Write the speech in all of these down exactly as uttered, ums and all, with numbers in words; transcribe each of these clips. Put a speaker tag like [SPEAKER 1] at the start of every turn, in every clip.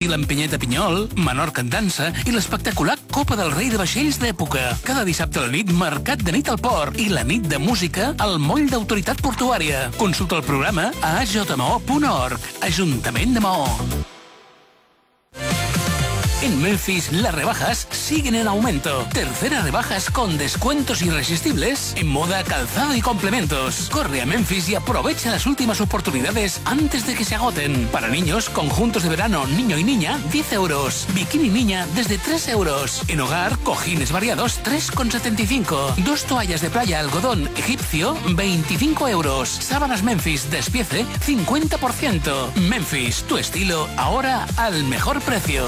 [SPEAKER 1] i l'Empenyeta Pinyol, Menorca en dansa i l'espectacular Copa del Rei de vaixells d'època. Cada dissabte a la nit, mercat de nit al port i la nit de música al moll d'Autoritat Portuària. Consulta el programa a a j m o punt org. Ajuntament de Maó. En Memphis, las rebajas siguen en aumento. Terceras rebajas con descuentos irresistibles en moda, calzado y complementos. Corre a Memphis y aprovecha las últimas oportunidades antes de que se agoten. Para niños, conjuntos de verano, niño y niña, diez euros. Bikini niña, desde tres euros. En hogar, cojines variados, tres con setenta y cinco. Dos toallas de playa algodón egipcio, veinticinco euros. Sábanas Memphis, despiece, cincuenta por ciento. Memphis, tu estilo, ahora al mejor precio.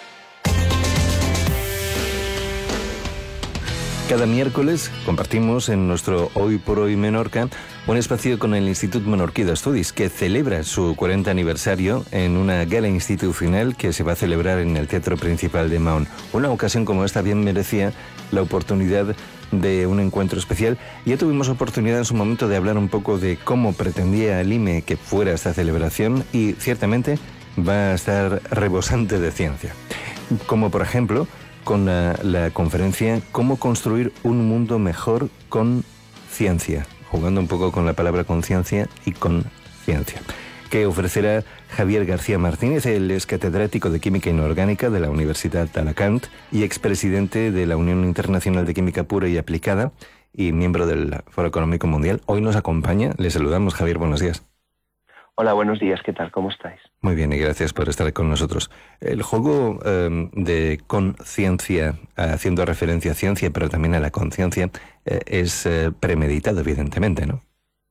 [SPEAKER 2] Cada miércoles compartimos en nuestro Hoy por Hoy Menorca un espacio con el Institut Menorquí d'Estudis, que celebra su cuarenta aniversario en una gala institucional que se va a celebrar en el Teatro Principal de Mahón. Una ocasión como esta bien merecía la oportunidad de un encuentro especial. Ya tuvimos oportunidad en su momento de hablar un poco de cómo pretendía el I M E que fuera esta celebración, y ciertamente va a estar rebosante de ciencia. Como por ejemplo con la, la conferencia Cómo construir un mundo mejor con ciencia, jugando un poco con la palabra conciencia y con ciencia, que ofrecerá Javier García Martínez. Él es catedrático de Química Inorgánica de la Universidad de Alacant y expresidente de la Unión Internacional de Química Pura y Aplicada y miembro del Foro Económico Mundial. Hoy nos acompaña. Le saludamos, Javier, buenos días.
[SPEAKER 3] Hola, buenos días, ¿qué tal? ¿Cómo estáis?
[SPEAKER 2] Muy bien, y gracias por estar con nosotros. El juego eh, de conciencia, haciendo referencia a ciencia, pero también a la conciencia, eh, es eh, premeditado, evidentemente, ¿no?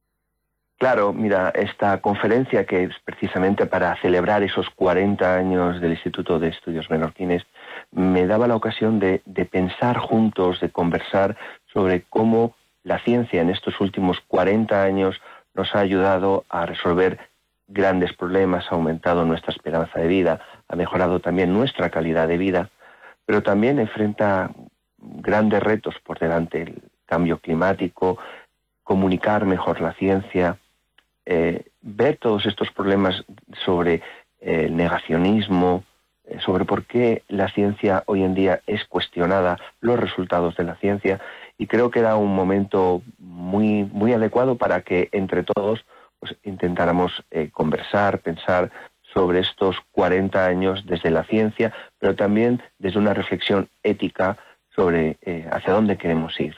[SPEAKER 3] Claro, mira, esta conferencia, que es precisamente para celebrar esos cuarenta años del Instituto de Estudios Menorquines, me daba la ocasión de, de pensar juntos, de conversar sobre cómo la ciencia en estos últimos cuarenta años nos ha ayudado a resolver grandes problemas, ha aumentado nuestra esperanza de vida, ha mejorado también nuestra calidad de vida, pero también enfrenta grandes retos por delante: el cambio climático, comunicar mejor la ciencia, eh, ver todos estos problemas sobre eh, el negacionismo, eh, sobre por qué la ciencia hoy en día es cuestionada, los resultados de la ciencia, y creo que era un momento muy, muy adecuado para que entre todos pues intentáramos eh, conversar, pensar sobre estos cuarenta años desde la ciencia, pero también desde una reflexión ética sobre eh, hacia dónde queremos ir.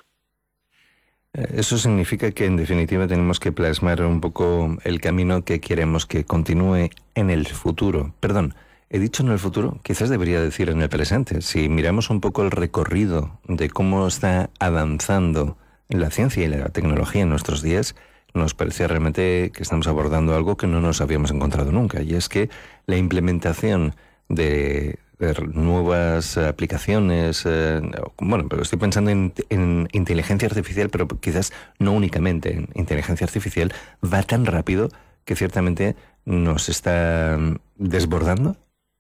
[SPEAKER 2] Eso significa que en definitiva tenemos que plasmar un poco el camino que queremos que continúe en el futuro. Perdón, he dicho en el futuro, quizás debería decir en el presente. Si miramos un poco el recorrido de cómo está avanzando la ciencia y la tecnología en nuestros días, nos parece realmente que estamos abordando algo que no nos habíamos encontrado nunca, y es que la implementación de, de nuevas aplicaciones, eh, bueno, pero estoy pensando en, en inteligencia artificial, pero quizás no únicamente en inteligencia artificial, va tan rápido que ciertamente nos está desbordando.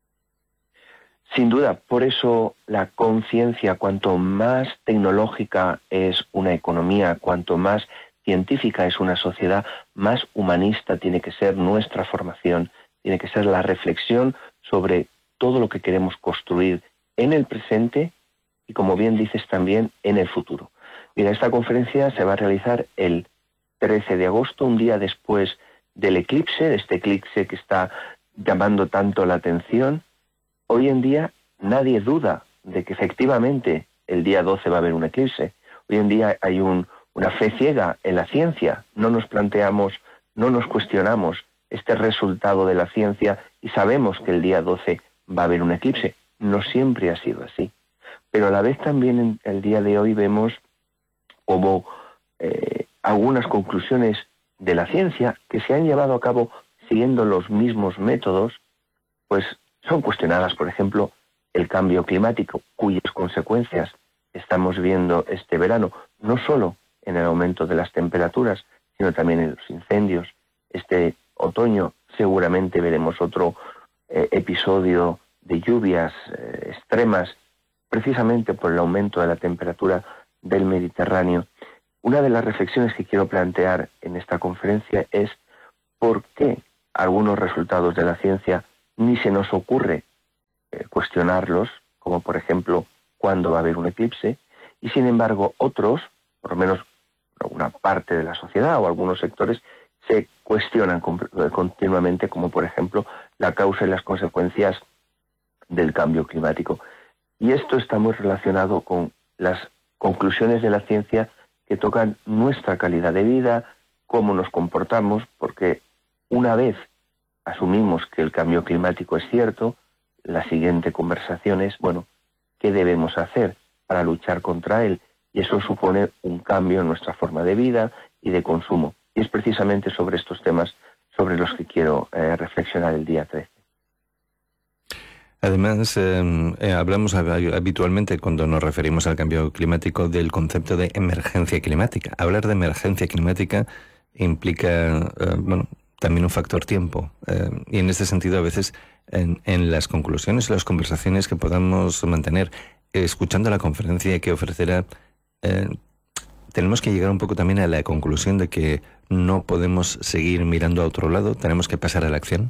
[SPEAKER 3] Sin duda, por eso la conciencia, cuanto más tecnológica es una economía, cuanto más científica es una sociedad, más humanista tiene que ser nuestra formación, tiene que ser la reflexión sobre todo lo que queremos construir en el presente y, como bien dices, también en el futuro. Mira, esta conferencia se va a realizar el trece de agosto, un día después del eclipse, de este eclipse que está llamando tanto la atención. Hoy en día nadie duda de que efectivamente el día doce va a haber un eclipse. Hoy en día hay un Una fe ciega en la ciencia. No nos planteamos, no nos cuestionamos este resultado de la ciencia y sabemos que el día doce va a haber un eclipse. No siempre ha sido así. Pero a la vez también en el día de hoy vemos como eh, algunas conclusiones de la ciencia que se han llevado a cabo siguiendo los mismos métodos, pues son cuestionadas. Por ejemplo, el cambio climático, cuyas consecuencias estamos viendo este verano, no solo en el aumento de las temperaturas, sino también en los incendios. Este otoño seguramente veremos otro eh, episodio de lluvias eh, extremas, precisamente por el aumento de la temperatura del Mediterráneo. Una de las reflexiones que quiero plantear en esta conferencia es por qué algunos resultados de la ciencia ni se nos ocurre eh, cuestionarlos, como por ejemplo cuándo va a haber un eclipse, y sin embargo otros, por lo menos una parte de la sociedad o algunos sectores, se cuestionan continuamente, como por ejemplo la causa y las consecuencias del cambio climático. Y esto está muy relacionado con las conclusiones de la ciencia que tocan nuestra calidad de vida, cómo nos comportamos, porque una vez asumimos que el cambio climático es cierto, la siguiente conversación es, bueno, ¿qué debemos hacer para luchar contra él? Y eso supone un cambio en nuestra forma de vida y de consumo. Y es precisamente sobre estos temas sobre los que quiero eh, reflexionar el día trece.
[SPEAKER 2] Además, eh, eh, hablamos habitualmente cuando nos referimos al cambio climático del concepto de emergencia climática. Hablar de emergencia climática implica, eh, bueno, también un factor tiempo. Eh, y en este sentido, a veces, en, en las conclusiones, las conversaciones que podamos mantener, eh, escuchando la conferencia que ofrecerá, eh, tenemos que llegar un poco también a la conclusión de que no podemos seguir mirando a otro lado, tenemos que pasar a la acción.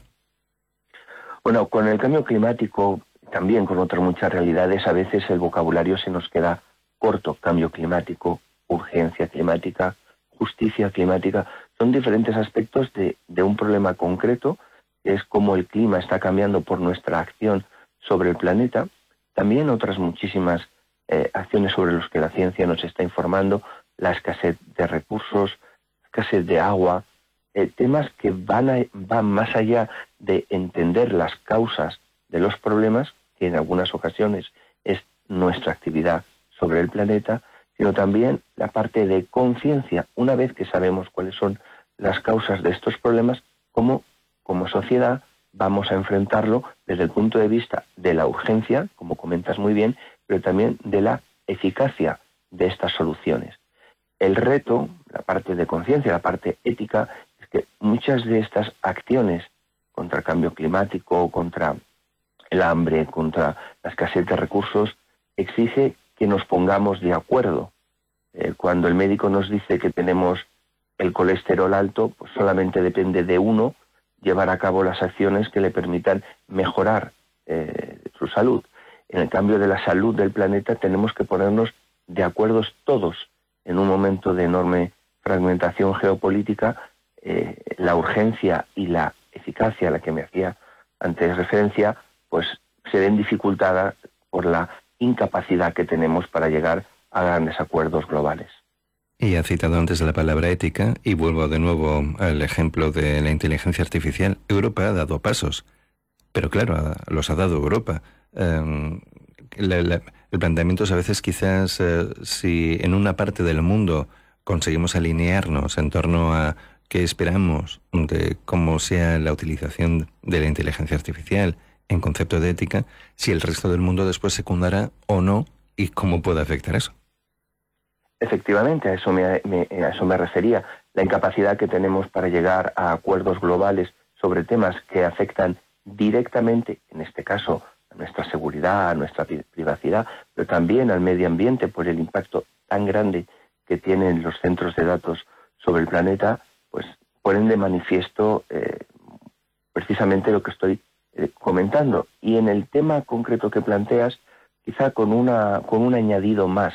[SPEAKER 3] Bueno, con el cambio climático, también con otras muchas realidades, a veces el vocabulario se nos queda corto. Cambio climático, urgencia climática, justicia climática, son diferentes aspectos de, de un problema concreto, que es cómo el clima está cambiando por nuestra acción sobre el planeta. También otras muchísimas eh, acciones sobre las que la ciencia nos está informando, la escasez de recursos, escasez de agua, Eh, temas que van, a, van más allá de entender las causas de los problemas, que en algunas ocasiones es nuestra actividad sobre el planeta, sino también la parte de conciencia. Una vez que sabemos cuáles son las causas de estos problemas, cómo como sociedad vamos a enfrentarlo desde el punto de vista de la urgencia, como comentas muy bien, pero también de la eficacia de estas soluciones. El reto, la parte de conciencia, la parte ética, que muchas de estas acciones contra el cambio climático, contra el hambre, contra la escasez de recursos, exige que nos pongamos de acuerdo. Eh, cuando el médico nos dice que tenemos el colesterol alto, pues solamente depende de uno llevar a cabo las acciones que le permitan mejorar eh, su salud. En el cambio de la salud del planeta tenemos que ponernos de acuerdo todos en un momento de enorme fragmentación geopolítica. Eh, la urgencia y la eficacia a la que me hacía antes referencia, pues se ven dificultadas por la incapacidad que tenemos para llegar a grandes acuerdos globales.
[SPEAKER 2] Y ha citado antes la palabra ética, y vuelvo de nuevo al ejemplo de la inteligencia artificial. Europa ha dado pasos, pero claro, los ha dado Europa. Eh, la, la, el planteamiento es a veces quizás eh, si en una parte del mundo conseguimos alinearnos en torno a qué esperamos de cómo sea la utilización de la inteligencia artificial en concepto de ética, si el resto del mundo después secundará o no y cómo puede afectar eso.
[SPEAKER 3] Efectivamente, a eso me, me, a eso me refería. La incapacidad que tenemos para llegar a acuerdos globales sobre temas que afectan directamente, en este caso, a nuestra seguridad, a nuestra privacidad, pero también al medio ambiente por el impacto tan grande que tienen los centros de datos sobre el planeta, pues ponen de manifiesto eh, precisamente lo que estoy eh, comentando. Y en el tema concreto que planteas, quizá con, una, con un añadido más.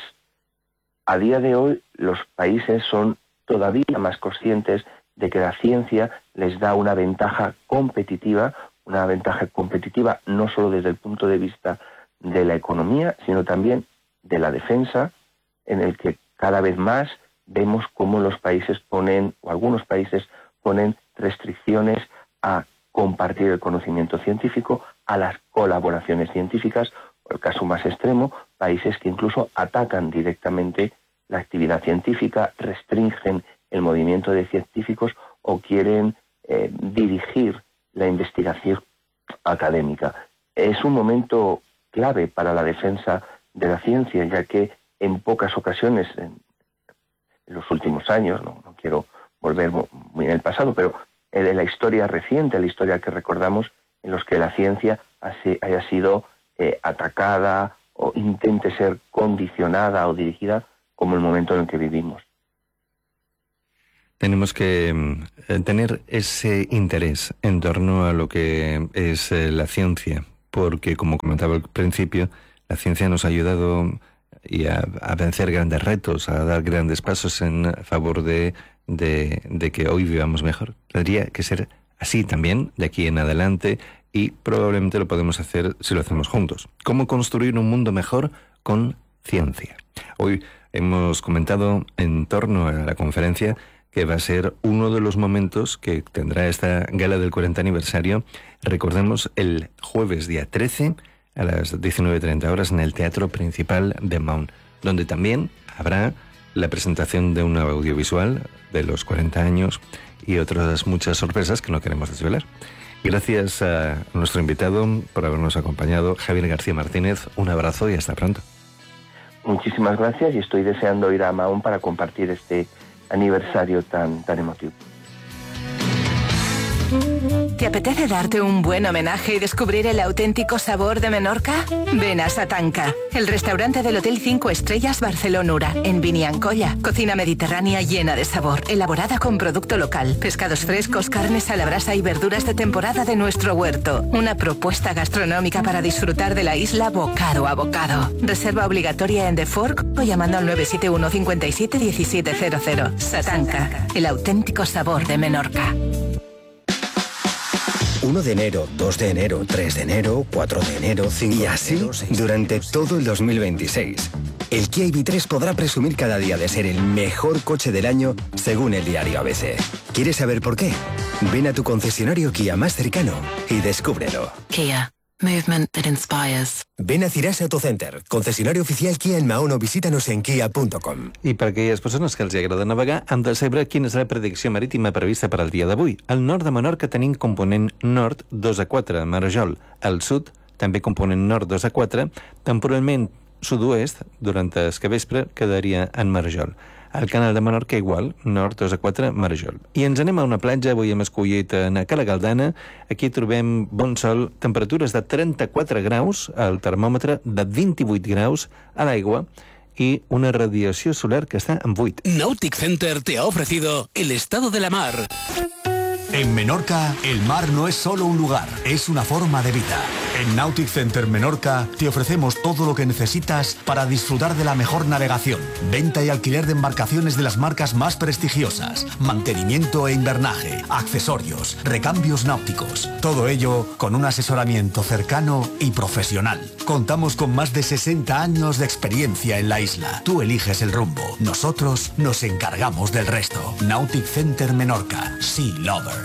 [SPEAKER 3] A día de hoy los países son todavía más conscientes de que la ciencia les da una ventaja competitiva, una ventaja competitiva no solo desde el punto de vista de la economía, sino también de la defensa, en el que cada vez más vemos cómo los países ponen, o algunos países ponen restricciones a compartir el conocimiento científico, a las colaboraciones científicas, o el caso más extremo, países que incluso atacan directamente la actividad científica, restringen el movimiento de científicos o quieren eh, dirigir la investigación académica. Es un momento clave para la defensa de la ciencia, ya que en pocas ocasiones, en, en los últimos años, no, no quiero volver muy en el pasado, pero en la historia reciente, la historia que recordamos, en los que la ciencia haya sido eh, atacada o intente ser condicionada o dirigida, como el momento en el que vivimos.
[SPEAKER 2] Tenemos que eh, tener ese interés en torno a lo que es eh, la ciencia, porque, como comentaba al principio, la ciencia nos ha ayudado y a, a vencer grandes retos, a dar grandes pasos en favor de, de, de que hoy vivamos mejor. Tendría que ser así también de aquí en adelante, y probablemente lo podemos hacer si lo hacemos juntos. ¿Cómo construir un mundo mejor con ciencia? Hoy hemos comentado en torno a la conferencia que va a ser uno de los momentos que tendrá esta gala del cuarenta aniversario. Recordemos, el jueves día trece a las diecinueve treinta horas en el Teatro Principal de Mahón, donde también habrá la presentación de un audiovisual de los cuarenta años y otras muchas sorpresas que no queremos desvelar. Gracias a nuestro invitado por habernos acompañado, Javier García Martínez. Un abrazo y hasta pronto.
[SPEAKER 3] Muchísimas gracias, y estoy deseando ir a Mahón para compartir este aniversario tan, tan emotivo.
[SPEAKER 4] ¿Te apetece darte un buen homenaje y descubrir el auténtico sabor de Menorca? Ven a Satanca, el restaurante del Hotel cinco Estrellas Barcelonura, en Biniancolla. Cocina mediterránea llena de sabor, elaborada con producto local, pescados frescos, carnes a la brasa y verduras de temporada de nuestro huerto. Una propuesta gastronómica para disfrutar de la isla bocado a bocado. Reserva obligatoria en The Fork o llamando al nueve siete uno, cinco siete, uno siete cero cero. Satanca, el auténtico sabor de Menorca.
[SPEAKER 5] uno de enero, dos de enero, tres de enero, cuatro de enero, cinco de enero... Y así, durante todo el dos mil veintiséis. El Kia I V tres podrá presumir cada día de ser el mejor coche del año, según el diario A B C. ¿Quieres saber por qué? Ven a tu concesionario Kia más cercano y descúbrelo.
[SPEAKER 6] Kia. Movement that inspires.
[SPEAKER 5] Ven a Cirasa Autocenter, concesionario oficial Kia en Mahón, o visítanos en kia punto com.
[SPEAKER 2] I per aquelles persones que els agrada navegar, han de saber quina és la predicció marítima prevista per al dia d'avui. Al nord de Menorca tenim component nord dos a quatre, Marajol. Al sud, també component nord dos a quatre, temporalment sud-oest, durant el capvespre, quedaria en Marajol. Al canal de Menorca igual, nord dos a quatre, Marajol. I ens anem a una platja, avui hem escollit a Cala Galdana. Aquí trobem bon sol, temperatures de trenta-quatre graus, al termòmetre de vint-i-vuit graus, a l'aigua, y una radiación solar que está en vuit.
[SPEAKER 1] Nautic Center te ha ofrecido el estado de la mar.
[SPEAKER 7] En Menorca, el mar no es solo un lugar, es una forma de vida. En Nautic Center Menorca te ofrecemos todo lo que necesitas para disfrutar de la mejor navegación, venta y alquiler de embarcaciones de las marcas más prestigiosas, mantenimiento e invernaje, accesorios, recambios náuticos. Todo ello con un asesoramiento cercano y profesional. Contamos con más de sesenta años de experiencia en la isla. Tú eliges el rumbo, nosotros nos encargamos del resto. Nautic Center Menorca, Sea Lovers.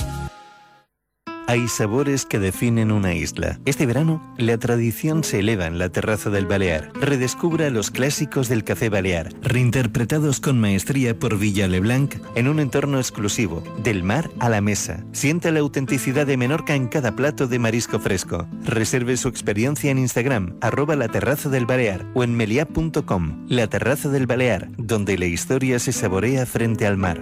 [SPEAKER 2] Hay sabores que definen una isla. Este verano, la tradición se eleva en la terraza del Balear. Redescubra los clásicos del café balear, reinterpretados con maestría por Villa Leblanc en un entorno exclusivo, del mar a la mesa. Sienta la autenticidad de Menorca en cada plato de marisco fresco. Reserve su experiencia en Instagram, arroba la terraza del Balear, o en meliá punto com. La terraza del Balear, donde la historia se saborea frente al mar.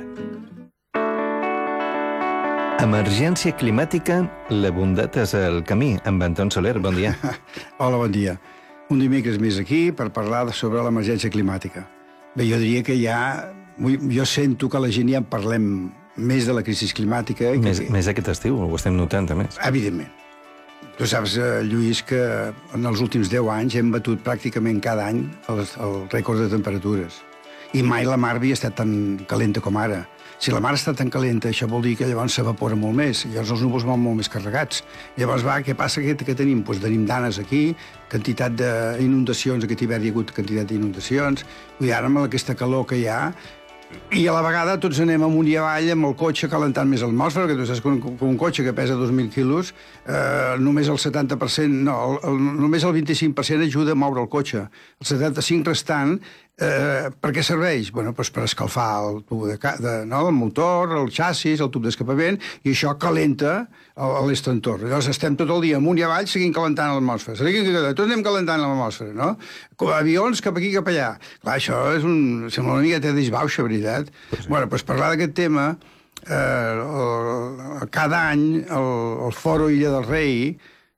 [SPEAKER 2] Emergència climàtica, la bondat és al camí. Amb Anton Soler, bon dia.
[SPEAKER 8] Hola, bon dia. Un dimecres més aquí per parlar sobre l'emergència climàtica. Bé, jo diria que ja... Jo sento que la gent ja en parlem més de la crisi climàtica. I
[SPEAKER 2] més,
[SPEAKER 8] que...
[SPEAKER 2] més aquest estiu, ho estem notant, a més.
[SPEAKER 8] Evidentment. Tu saps, Lluís, que en els últims deu anys hem batut pràcticament cada any el, el rècord de temperatures. I mai la mar havia estat tan calenta com ara. Si la mar està tan calenta, això vol dir que llavors s'evapora molt més, i llavors els núvols van molt més carregats. Llavors, va, què passa que, que tenim? Doncs tenim danes aquí, quantitat d'inundacions, aquest hivern hi ha hagut quantitat d'inundacions, i ara amb aquesta calor que hi ha, i a la vegada tots anem amunt i avall amb el cotxe calentant més l'atmosfera, que tu saps que un, un cotxe que pesa dos mil quilos, eh, només el setanta per cent, no, el, el, només el vint-i-cinc per cent ajuda a moure el cotxe. El setanta-cinc per cent restant, eh, per què serveix? Bueno, doncs per escalfar el tub de, de, no, el motor, el xassis, el tub d'escapament, i això calenta l'estantor. Llavors estem tot el dia amunt i avall seguint calentant l'atmosfera. Tots anem calentant l'atmosfera, no? Avions cap aquí, cap allà. Clar, això és un... sembla una mica de disbauxa, veritat? Pues sí. Bueno, doncs parlar d'aquest tema, eh, el, cada any el, el Foro Illa del Rei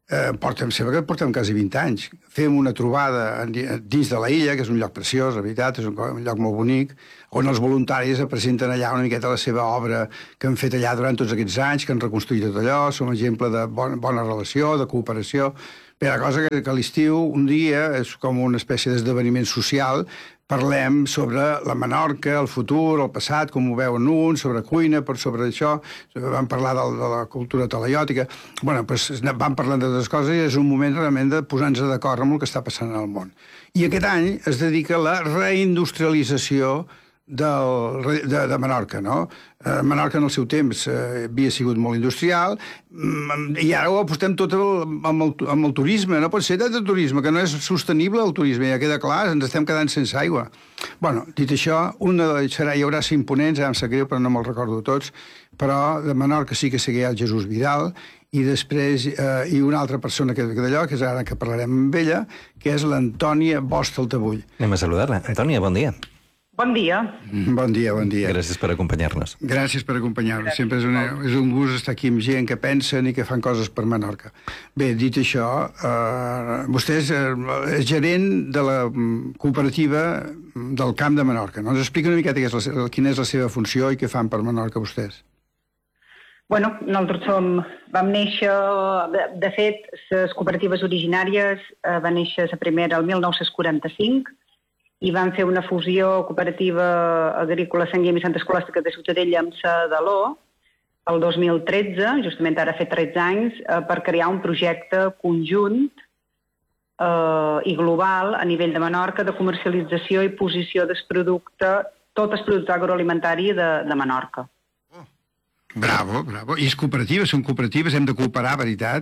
[SPEAKER 8] Eh, portem, sembla que portem quasi vint anys. Fem una trobada dins de la illa, que és un lloc preciós, la veritat, és un, un lloc molt bonic, on els voluntaris presenten allà una miqueta la seva obra que han fet allà durant tots aquests anys, que han reconstruït tot allò, som exemple de bona, bona relació, de cooperació. Bé, la cosa que, que a l'estiu, un dia, és com una espècie d'esdeveniment social, parlem sobre la Menorca, el futur, el passat, com ho veuen uns, sobre cuina, per sobre això, vam parlar de, de la cultura talaiòtica, bueno, doncs vam parlant d'altres coses i és un moment realment de posar-nos d'acord amb el que està passant al món. I aquest any es dedica a la reindustrialització del, de, de Menorca, no? Eh, Menorca en el seu temps eh, havia sigut molt industrial i ara ho apostem tot el, amb, el, amb el turisme, no pot ser tant de turisme, que no és sostenible el turisme, ja queda clar, ens estem quedant sense aigua. Bueno, dit això, una serà, hi haurà cinc ponents, ja em sap greu, però no me'ls recordo tots, però de Menorca sí que seguirà el Jesús Vidal, i després eh, i una altra persona que, que d'allò, que és ara que parlarem amb ella, que és l'Antònia Bosch Taltabull.
[SPEAKER 2] Anem a saludar-la. Antònia, bon dia.
[SPEAKER 9] Bon dia.
[SPEAKER 8] Bon dia, bon dia.
[SPEAKER 2] Gràcies per acompanyar-nos.
[SPEAKER 8] Gràcies per acompanyar-nos. Sempre és, una, és un gust estar aquí amb gent que pensen i que fan coses per Menorca. Bé, dit això, eh, vostè és, eh, és gerent de la cooperativa del Camp de Menorca, no? Ens explica una miqueta és la, quina és la seva funció i què fan per Menorca vostès.
[SPEAKER 9] Bueno, nosaltres som, vam néixer, de, de fet, les cooperatives originàries eh, van néixer la primera el mil nou-cents quaranta-cinc, i van fer una fusió cooperativa agrícola Sant Guim i Santa Escolàstica de Ciutadella amb la d'Aló el dos mil tretze, justament ara ha fet tretze anys, eh, per crear un projecte conjunt eh, i global a nivell de Menorca de comercialització i posició del producte, tot el producte agroalimentari de, de Menorca.
[SPEAKER 8] Oh, bravo, bravo. I és cooperativa, són cooperatives, hem de cooperar, veritat?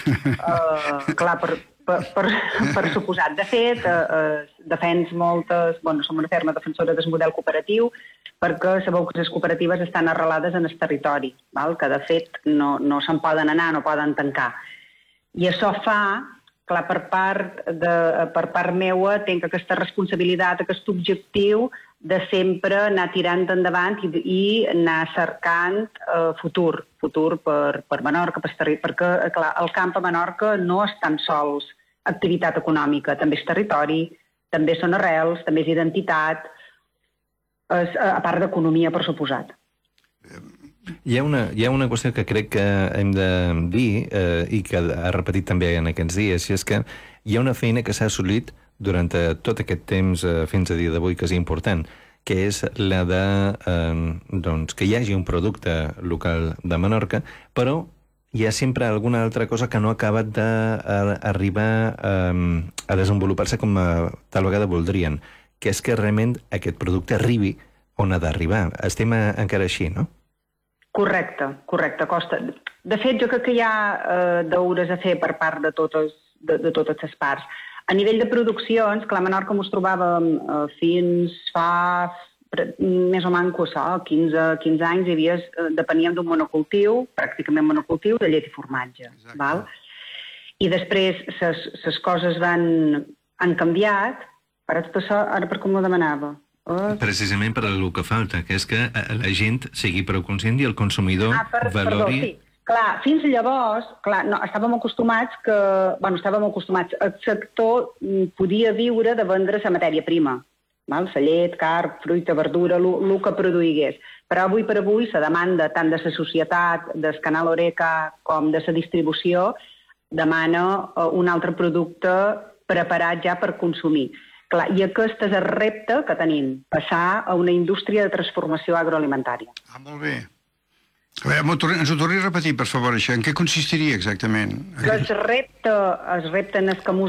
[SPEAKER 9] Uh, clar, per... Per, per, per suposat. De fet, eh, defens moltes... Bueno, som una ferma defensora del model cooperatiu perquè sabeu que les cooperatives estan arrelades en el territori, val? Que de fet no, no se'n poden anar, no poden tancar. I això fa, clar, per part, de, per part meua, tinc aquesta responsabilitat, aquest objectiu de sempre anar tirant endavant i, i anar cercant eh, futur, futur per, per Menorca, per territori, perquè clar, el camp a Menorca no és tan sols activitat econòmica, també és territori, també són arrels, també és identitat, és, a part d'economia, per suposat.
[SPEAKER 2] Hi ha, una, hi ha una qüestió que crec que hem de dir, eh, i que ha repetit també en aquests dies, i és que hi ha una feina que s'ha assolit durant tot aquest temps, eh, fins a dia d'avui, que és important, que és la de eh, doncs, que hi hagi un producte local de Menorca, però hi ha sempre alguna altra cosa que no ha acabat d'arribar eh, a desenvolupar-se com a tal vegada voldrien, que és que realment aquest producte arribi on ha d'arribar. Estem a, encara així, no?
[SPEAKER 9] Correcte, correcte, costa. De fet, jo crec que hi ha eh, deures a fer per part de totes, de, de totes les parts. A nivell de produccions, clar, a Menorca ens trobàvem eh, fins fa més o manco això, quinze, quinze anys, hi havia, depeníem d'un monocultiu, pràcticament monocultiu, de llet i formatge. Val? I després les coses van, han canviat, ara tot això, ara per com ho demanava? Oh.
[SPEAKER 2] Precisament per el que falta, que és que la gent sigui prou conscient i el consumidor ah, per, valori...
[SPEAKER 9] Perdó, sí. Clar, fins llavors, clar, no, estàvem acostumats que, bueno, estàvem acostumats, el sector podia viure de vendre la matèria prima. Val? La llet, carn, fruita, verdura, el que produïgués. Però avui per avui la demanda tant de la societat, del canal Oreca com de la distribució demana un altre producte preparat ja per consumir. Clar, i aquest és el repte que tenim, passar a una indústria de transformació agroalimentària.
[SPEAKER 8] Ah, molt bé. A veure, ens ho torni a repetir, per favor, això. En què consistiria exactament?
[SPEAKER 9] El repte, el repte en el que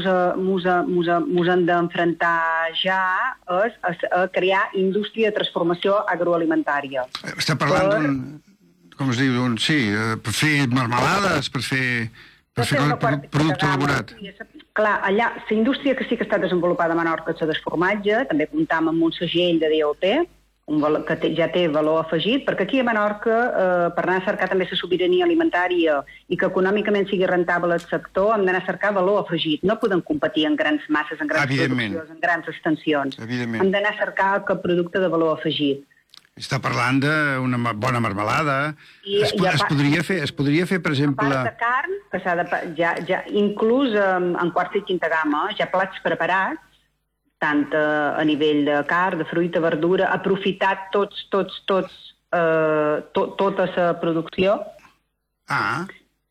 [SPEAKER 9] ens hem d'enfrontar ja és a crear indústria de transformació agroalimentària.
[SPEAKER 8] Està parlant per... d'un... Com es diu? D'un... Sí, per fer marmelades, per fer... per fer producte elaborat.
[SPEAKER 9] Clar, allà, la indústria que sí que està desenvolupada a Menorca és la del formatge, també comptam amb un segell de D O P, que té, ja té valor afegit, perquè aquí a Menorca, eh, per anar a cercar també la sobirania alimentària i que econòmicament sigui rentable el sector, hem d'anar a cercar valor afegit. No podem competir en grans masses, en grans produccions, en grans extensions. Hem d'anar a cercar aquest producte de valor afegit.
[SPEAKER 8] Està parlant d'una bona marmelada.
[SPEAKER 9] I,
[SPEAKER 8] es,
[SPEAKER 9] i
[SPEAKER 8] es,
[SPEAKER 9] part,
[SPEAKER 8] podria fer, es podria fer, per exemple...
[SPEAKER 9] A part de carn, que s'ha de, ja, ja, inclús en, en quarta i quinta gamma, ja plats preparats, tant a, a nivell de carn, de fruita, verdura, aprofitar tots, tots, tots, eh, to, tota la producció.
[SPEAKER 8] Ah.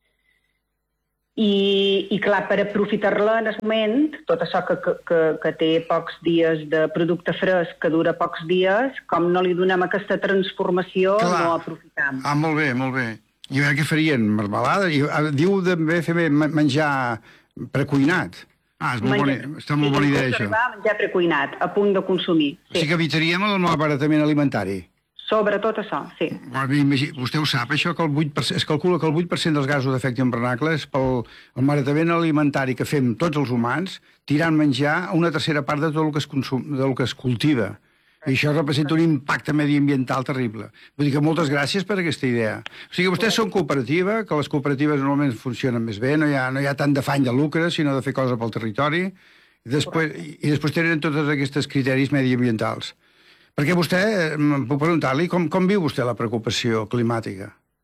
[SPEAKER 9] I, i clar, per aprofitar-la en el moment, tot això que, que, que té pocs dies de producte fresc, que dura pocs dies, com no li donem aquesta transformació, clar. No aprofitam.
[SPEAKER 8] Ah, molt bé, molt bé. I a veure què farien? Marmelada? I, diu també fer menjar precuinat. Ah, és molt menjar, bona, està molt bona idea, això.
[SPEAKER 9] Menjar precuinat, a punt de consumir.
[SPEAKER 8] Sí. O sigui que evitaríem el malbaratament alimentari.
[SPEAKER 9] Sobretot això, sí.
[SPEAKER 8] Vostè ho sap, això, que el vuit per cent, es calcula que el vuit per cent dels gasos d'efecte hivernacle és pel el malbaratament alimentari que fem tots els humans, tirant menjar a una tercera part de tot el que es, consum, del que es cultiva. I això representa un impacte mediambiental terrible. Vull dir que moltes gràcies per aquesta idea. O sigui, vostès són cooperativa, que les cooperatives normalment funcionen més bé, no hi ha, no hi ha tant d'afany de lucre, sinó de fer coses pel territori, i després, i després tenen tots aquests criteris mediambientals. Perquè vostè, puc preguntar-li, com, com viu vostè la preocupació climàtica?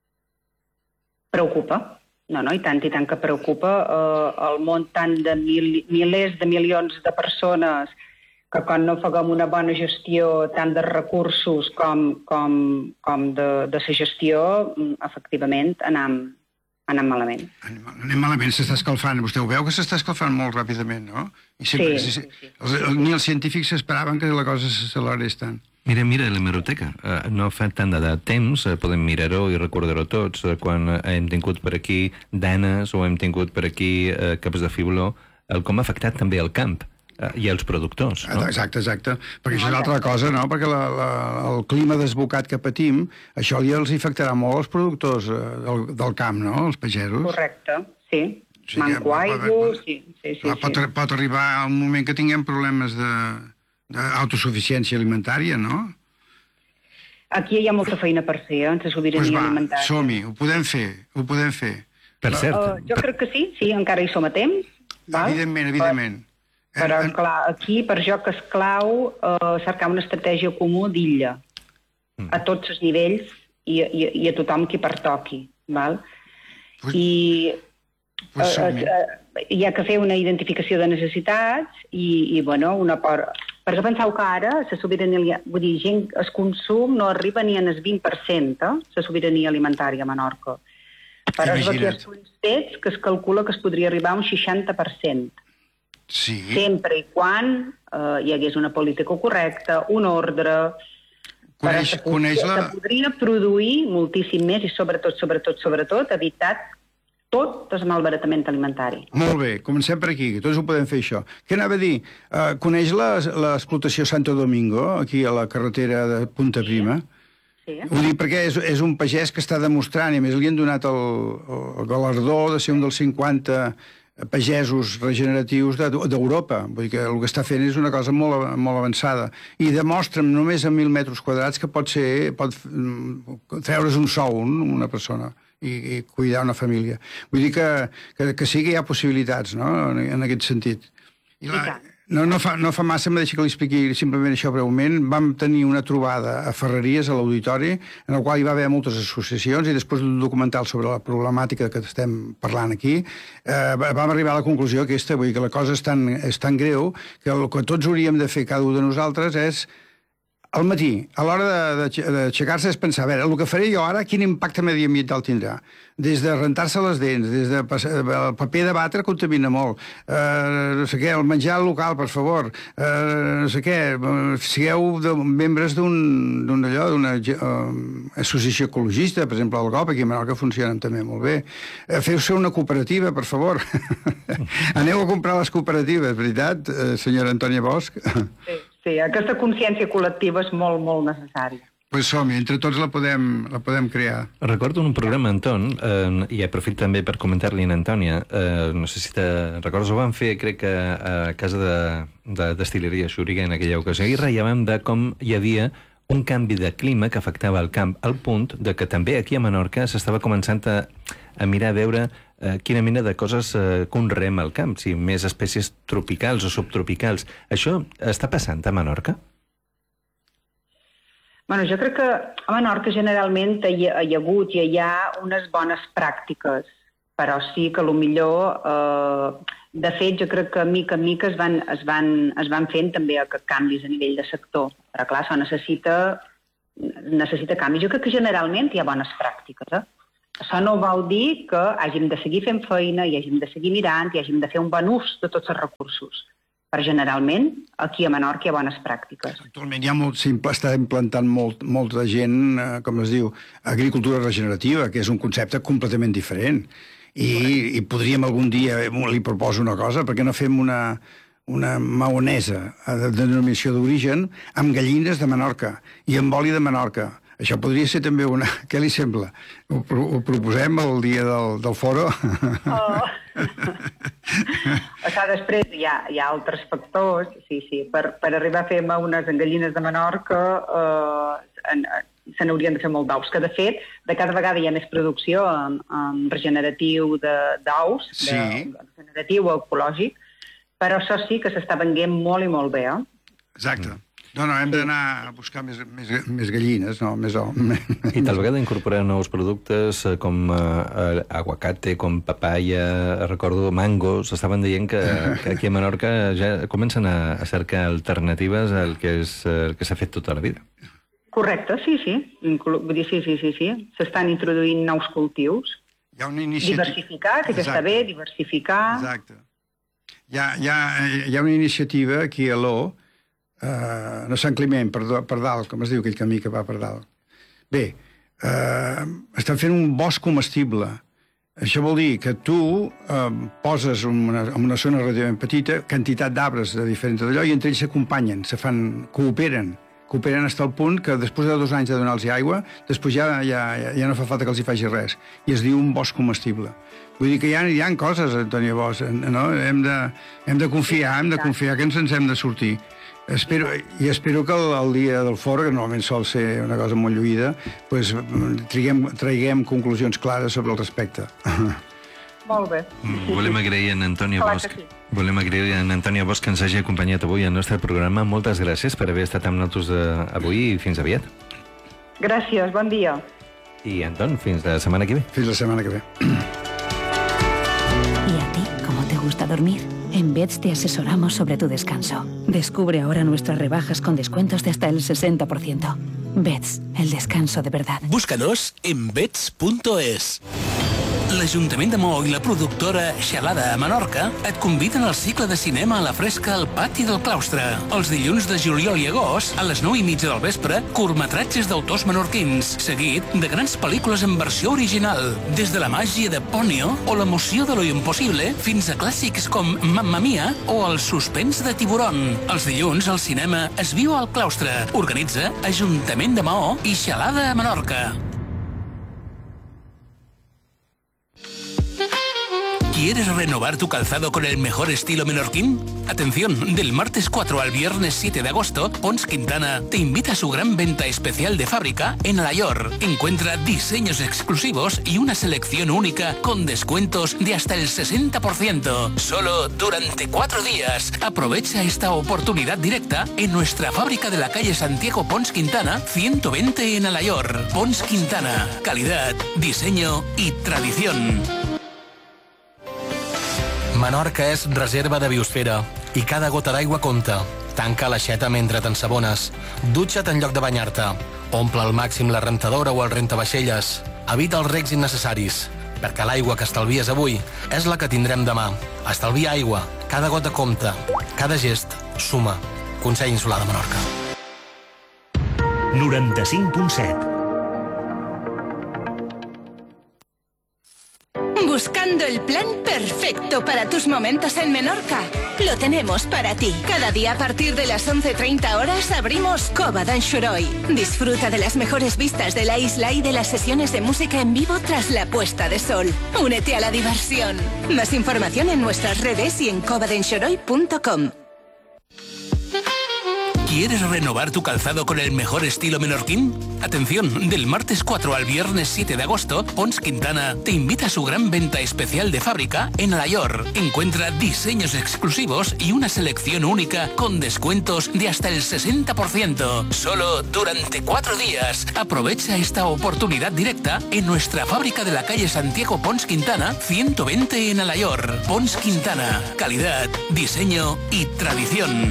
[SPEAKER 9] Preocupa. No, no, i tant, i tant que preocupa. Eh, el món tant de mil, milers de milions de persones que quan no faguem una bona gestió tant de recursos com, com, com de, de la gestió, efectivament, anem, anem malament.
[SPEAKER 8] Anem, anem malament, s'està escalfant. Vostè ho veu que s'està escalfant molt ràpidament, no? I sempre,
[SPEAKER 9] sí,
[SPEAKER 8] sí,
[SPEAKER 9] sí, sí.
[SPEAKER 8] Els, ni els científics esperaven que la cosa s'accelerés tant.
[SPEAKER 2] Mira, mira l'hemeroteca. Uh, no fa tant de temps, uh, podem mirar-ho i recordar-ho tots, uh, quan uh, hem tingut per aquí danes o hem tingut per aquí uh, capes de fibló, el com ha afectat també el camp uh, i els productors. No?
[SPEAKER 8] Exacte, exacte. Perquè això és altra cosa, no? Perquè la, la, el clima desbocat que patim, això ja els afectarà molt als productors uh, del, del camp, no? Els pagesos.
[SPEAKER 9] Correcte, sí. Sí, manco aigua, sí, sí, sí,
[SPEAKER 8] pot,
[SPEAKER 9] sí.
[SPEAKER 8] Pot arribar un moment que tinguem problemes d'autosuficiència alimentària, no?
[SPEAKER 9] Aquí hi ha molta feina per fer, eh, en la sobirania
[SPEAKER 8] pues va,
[SPEAKER 9] alimentària.
[SPEAKER 8] som-hi, ho podem fer, ho podem fer.
[SPEAKER 2] Per cert.
[SPEAKER 9] Uh, jo crec que sí, sí, encara hi som a temps. Val?
[SPEAKER 8] Evidentment, evidentment.
[SPEAKER 9] Però, en, clar, aquí, per jo que és clau, uh, cercar una estratègia comú d'illa, mm. a tots els nivells i, i, i a tothom qui pertoqui, val? Pues... I... Pues uh, uh, hi ha que fer una identificació de necessitats i, i bueno, una por... Perquè penseu que ara la sobirania, vull dir, gent, el consum no arriba ni en el vint per cent, eh, la sobirania alimentària a Menorca. Però és d'aquí estudis fets que es calcula que es podria arribar a un seixanta per cent.
[SPEAKER 8] Sí.
[SPEAKER 9] Sempre i quan eh, hi hagués una política correcta, un ordre...
[SPEAKER 8] Coneix, coneix la...
[SPEAKER 9] Que podria produir moltíssim més i sobretot, sobretot, sobretot, evitar tot el malbaratament alimentari.
[SPEAKER 8] Molt bé, comencem per aquí, tots ho podem fer, això. Què anava a dir? Uh, coneix l'explotació Santo Domingo, aquí a la carretera de Punta Prima?
[SPEAKER 9] Sí.
[SPEAKER 8] Ho dic perquè és, és un pagès que està demostrant, i a més li han donat el, el galardó de ser un dels cinquanta pagesos regeneratius d'Europa. Vull dir que el que està fent és una cosa molt, molt avançada. I demostra només a mil metres quadrats que pot ser, pot treure's un sou, una persona, i, i cuidar una família. Vull dir que, que, que sí que hi ha possibilitats, no?, en, en aquest sentit. I la, no, no, fa, no fa massa, me deixa que li expliqui simplement això breument. Vam tenir una trobada a Ferreries, a l'auditori, en el qual hi va haver moltes associacions, i després d'un documental sobre la problemàtica que estem parlant aquí, eh, vam arribar a la conclusió aquesta, vull dir que la cosa és tan, és tan greu que el que tots hauríem de fer cada un de nosaltres és al matí, a l'hora d'aixecar-se, és pensar, a veure, el que faré jo ara, quin impacte mediambiental tindrà? Des de rentar-se les dents, des de el paper de batre contamina molt, eh, no sé què, el menjar local, per favor, eh, no sé què, sigueu de, membres d'un allò, d'una uh, associació ecologista, per exemple, el G O P, aquí a Menorca funcionen també molt bé. Eh, Feu-se una cooperativa, per favor. Aneu a comprar les cooperatives, veritat, eh, senyora Antònia Bosch?
[SPEAKER 9] Sí. Sí, aquesta consciència col·lectiva és molt, molt necessària.
[SPEAKER 8] Doncs pues som-hi, entre tots la podem, la podem crear.
[SPEAKER 2] Recordo un programa, Anton, eh, i aprofito també per comentar-li a Antònia, eh, no sé si te recordes, ho vam fer, crec que a casa de, de Destilleria Xúriga en aquella ocasió, i rellevàvem de com hi havia un canvi de clima que afectava el camp, al punt de que també aquí a Menorca s'estava començant a, a mirar a veure eh, quina mena de coses eh, conreem al camp, si més espècies tropicals o subtropicals. Això està passant a Menorca?
[SPEAKER 9] Bueno, jo crec que a Menorca generalment hi ha, hi ha hagut i hi ha unes bones pràctiques, però sí que millor, eh, de fet, jo crec que mica en mica es van, es van, es van fent també canvis a nivell de sector. Però clar, això necessita, necessita canvis. Jo crec que generalment hi ha bones pràctiques. Eh? Això no vol dir que hàgim de seguir fent feina i hàgim de seguir mirant i hàgim de fer un bon ús de tots els recursos. Però generalment, aquí a Menorca hi ha bones pràctiques.
[SPEAKER 8] Actualment hi ha molt, s'està implantant molt, molta gent, eh, com es diu, agricultura regenerativa, que és un concepte completament diferent. I, i podríem algun dia, li proposo una cosa, perquè no fem una, una maonesa de denominació d'origen amb gallines de Menorca i amb oli de Menorca. Això podria ser també una... Què li sembla? Ho, ho proposem el dia del, del foro?
[SPEAKER 9] Oh. O sigui, després hi ha, hi ha altres factors, sí, sí. Per, per arribar a fer unes gallines de Menorca eh, en, se n'haurien de fer molt d'ous, que de fet, de cada vegada hi ha més producció en, en regeneratiu d'ous,
[SPEAKER 8] sí.
[SPEAKER 9] de, regeneratiu o ecològic, però això sí que s'està venguent molt i molt bé. Eh?
[SPEAKER 8] Exacte. No, no, hem d'anar a buscar més, més, més gallines, no, més ou.
[SPEAKER 2] I tal vegada incorporar nous productes com uh, aguacate, com papaya, recordo mangos, estaven dient que, que aquí a Menorca ja comencen a, a cercar alternatives al que és el que s'ha fet tota la vida.
[SPEAKER 9] Correcte, sí, sí. Vull dir, sí, sí, sí, sí. S'estan introduint nous cultius.
[SPEAKER 8] Hi ha una iniciativa...
[SPEAKER 9] Diversificar, que ja està bé, diversificar...
[SPEAKER 8] Exacte. Hi ha, hi ha, hi ha una iniciativa aquí a l'O, Uh, no Sant Climent, per, per dalt, com es diu aquell camí que va per dalt. Bé, uh, estan fent un bosc comestible. Això vol dir que tu uh, poses en una, en una zona relativament petita quantitat d'arbres de diferents d'allò i entre ells s'acompanyen, se fan, cooperen. Cooperen fins al punt que després de dos anys de donar-los aigua, després ja, ja, ja no fa falta que els hi faci res. I es diu un bosc comestible. Vull dir que hi ha, hi ha coses, Antònia Bosch, no? Hem de, hem de confiar, hem de confiar que ens ens hem de sortir. Espero, I espero que el, el dia del foro, que normalment sol ser una cosa molt lluïda, pues, triguem, traiguem conclusions clares sobre el respecte.
[SPEAKER 9] Molt bé.
[SPEAKER 2] Volem agrair a Antònia Bosch, sí. Volem agrair a Antònia Bosch que ens hagi acompanyat avui al nostre programa. Moltes gràcies per haver estat amb nosaltres avui i fins aviat.
[SPEAKER 9] Gràcies, bon dia.
[SPEAKER 2] I, Anton, fins la setmana que ve.
[SPEAKER 8] Fins la setmana que ve.
[SPEAKER 10] ¿Y a ti cómo te gusta dormir? En Beds te asesoramos sobre tu descanso. Descubre ahora nuestras rebajas con descuentos de hasta el sesenta por ciento. Beds, el descanso de verdad.
[SPEAKER 1] Búscanos en beds punto es. L'Ajuntament de Maó i la productora Xalada a Menorca et conviden al cicle de cinema a la fresca al pati del claustre. Els dilluns de juliol i agost, a les nou i mitja del vespre, curtmetratges d'autors menorquins, seguit de grans pel·lícules en versió original, des de la màgia de Ponyo o l'emoció de lo impossible fins a clàssics com Mamma Mia o el suspens de Tiburon. Els dilluns el cinema es viu al claustre. Organitza Ajuntament de Maó i Xalada a Menorca. ¿Quieres renovar tu calzado con el mejor estilo menorquín? Atención, del martes cuatro al viernes siete de agosto, Pons Quintana te invita a su gran venta especial de fábrica en Alayor. Encuentra diseños exclusivos y una selección única con descuentos de hasta el sesenta por ciento. Solo durante cuatro días. Aprovecha esta oportunidad directa en nuestra fábrica de la calle Santiago Pons Quintana, ciento veinte en Alayor. Pons Quintana. Calidad, diseño y tradición. Menorca és reserva de biosfera i cada gota d'aigua compta. Tanca l'aixeta mentre t'ensabones. Dutxa't en lloc de banyar-te. Omple al màxim la rentadora o el rentavaixelles. Evita els recs innecessaris, perquè l'aigua que estalvies avui és la que tindrem demà. Estalvia aigua. Cada gota compta. Cada gest suma. Consell Insular de Menorca.
[SPEAKER 11] noranta-cinc punt set.
[SPEAKER 4] Buscando el plan perfecto para tus momentos en Menorca. Lo tenemos para ti. Cada día a partir de las once treinta horas abrimos Cova d'en Xuroi. Disfruta de las mejores vistas de la isla y de las sesiones de música en vivo tras la puesta de sol. Únete a la diversión. Más información en nuestras redes y en cova d'en xuroi punto com.
[SPEAKER 1] ¿Quieres renovar tu calzado con el mejor estilo menorquín? Atención, del martes cuatro al viernes siete de agosto, Pons Quintana te invita a su gran venta especial de fábrica en Alayor. Encuentra diseños exclusivos y una selección única con descuentos de hasta el sesenta por ciento. Solo durante cuatro días. Aprovecha esta oportunidad directa en nuestra fábrica de la calle Santiago Pons Quintana, ciento veinte en Alayor. Pons Quintana. Calidad, diseño y tradición.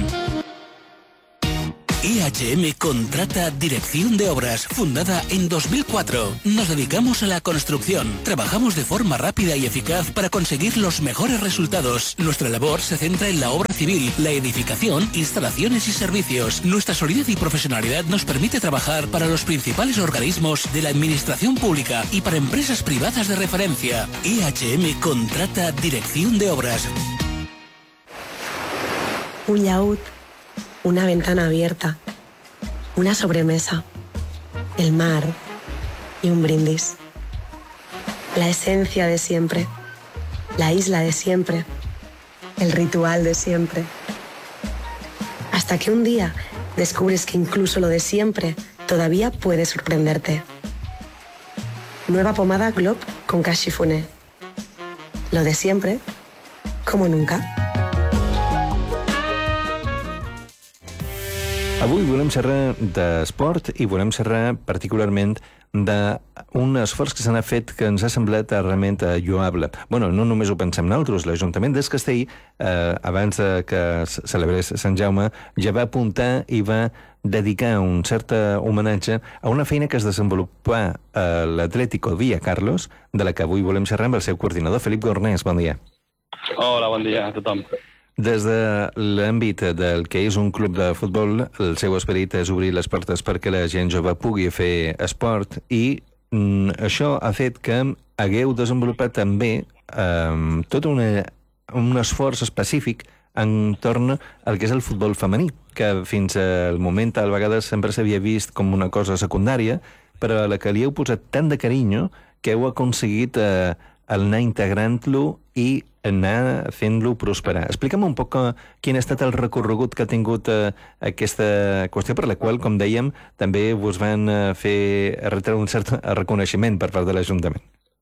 [SPEAKER 1] E H M contrata Dirección de Obras, fundada en dos mil cuatro. Nos dedicamos a la construcción. Trabajamos de forma rápida y eficaz para conseguir los mejores resultados. Nuestra labor se centra en la obra civil, la edificación, instalaciones y servicios. Nuestra solidez y profesionalidad nos permite trabajar para los principales organismos de la administración pública y para empresas privadas de referencia. E H M contrata Dirección de Obras.
[SPEAKER 11] Un yaúd. Una ventana abierta, una sobremesa, el mar y un brindis. La esencia de siempre, la isla de siempre, el ritual de siempre. Hasta que un día descubres que incluso lo de siempre todavía puede sorprenderte. Nueva pomada Glob con Cachifuné. Lo de siempre, como nunca.
[SPEAKER 2] Avui volem xerrar d'esport i volem xerrar particularment d'un esforç que se n'ha fet que ens ha semblat realment lloable. Bueno, no només ho pensem nosaltres, l'Ajuntament d'Es Castell, eh, abans que es celebrés Sant Jaume, ja va apuntar i va dedicar un cert homenatge a una feina que es desenvolupa a l'Atlético Villa Carlos, de la que avui volem xerrar amb el seu coordinador, Felip Gornés. Bon dia.
[SPEAKER 12] Hola, bon dia a tothom.
[SPEAKER 2] Des de l'àmbit del que és un club de futbol, el seu esperit és obrir les portes perquè la gent jove pugui fer esport i mm, això ha fet que hagueu desenvolupat també eh, tot una, un esforç específic entorn al que és el futbol femení, que fins al moment a vegades sempre s'havia vist com una cosa secundària, però a la que li heu posat tant de carinyo que heu aconseguit eh, anar integrant-lo i anar fent-lo prosperar. Explica'm un poc quin ha estat el recorregut que ha tingut eh, aquesta qüestió per la qual, com dèiem, també vos van eh, fer retre un cert reconeixement per part de l'Ajuntament.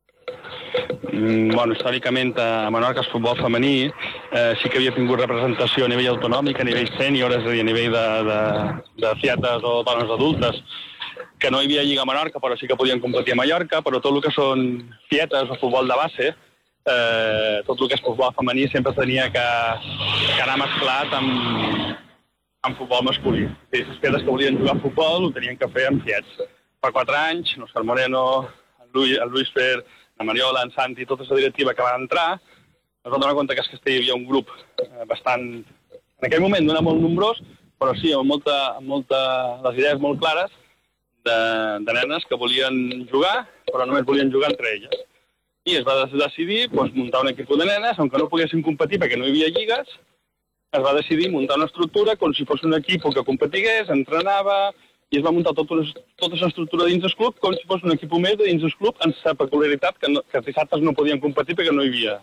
[SPEAKER 12] Mm, bueno, històricament a Menorca el futbol femení eh, sí que havia tingut representació a nivell autonòmic, a nivell sènior, és a dir, a nivell de, de, de fiates o dones adultes, que no hi havia lliga a Menorca, però sí que podien competir a Mallorca, però tot el que són fietes o futbol de base, Eh, tot el que és futbol femení sempre tenia que, que anar mesclat amb, amb futbol masculí. Sí, les fietes que volien jugar a futbol ho tenien que fer amb fiets. Fa quatre anys, l'Òscar Moreno, el Luis, el Luis Fer, la Mariola, en Santi, tota la directiva que va entrar, es van donar compte que a Castell hi havia un grup eh, bastant... En aquell moment no era molt nombrós, però sí, amb, molta, amb molta, les idees molt clares de, de nenes que volien jugar, però només volien jugar entre elles. I es va decidir pues, muntar un equip de nenes, on no poguessin competir perquè no hi havia lligues, es va decidir muntar una estructura com si fos un equip que competigués, entrenava, i es va muntar tota aquesta estructura dins del club com si fos un equip més dins del club, amb la peculiaritat que, no, que els dissabtes no podien competir perquè no hi havia,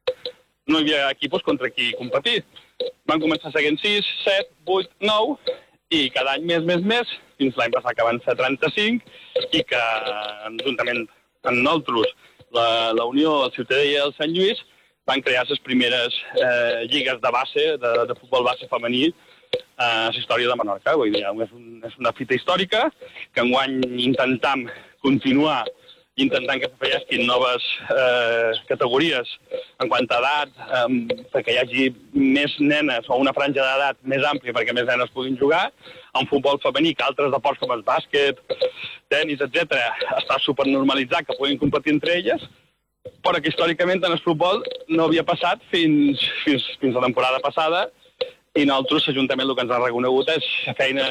[SPEAKER 12] no hi havia equipos contra qui competir. Van començar seguint sis, set, vuit, nou, i cada any més, més, més, fins l'any passat que van ser trenta-cinc, i que juntament amb nosaltres, La, la Unió, el Ciutadella i el Sant Lluís van crear les primeres eh, lligues de base, de, de futbol base femení a la història de Menorca. Vull dir, és, un, és una fita històrica que enguany intentam continuar intentant que s'afegeixin noves eh, categories en quant a edat, eh, perquè hi hagi més nenes o una franja d'edat més àmplia perquè més nenes puguin jugar, en futbol femení que altres deports com el bàsquet, tenis, etcètera, està supernormalitzat que puguin competir entre elles, però que històricament en el futbol no havia passat fins, fins, fins la temporada passada, i nosaltres, l'Ajuntament, el que ens ha reconegut és la feina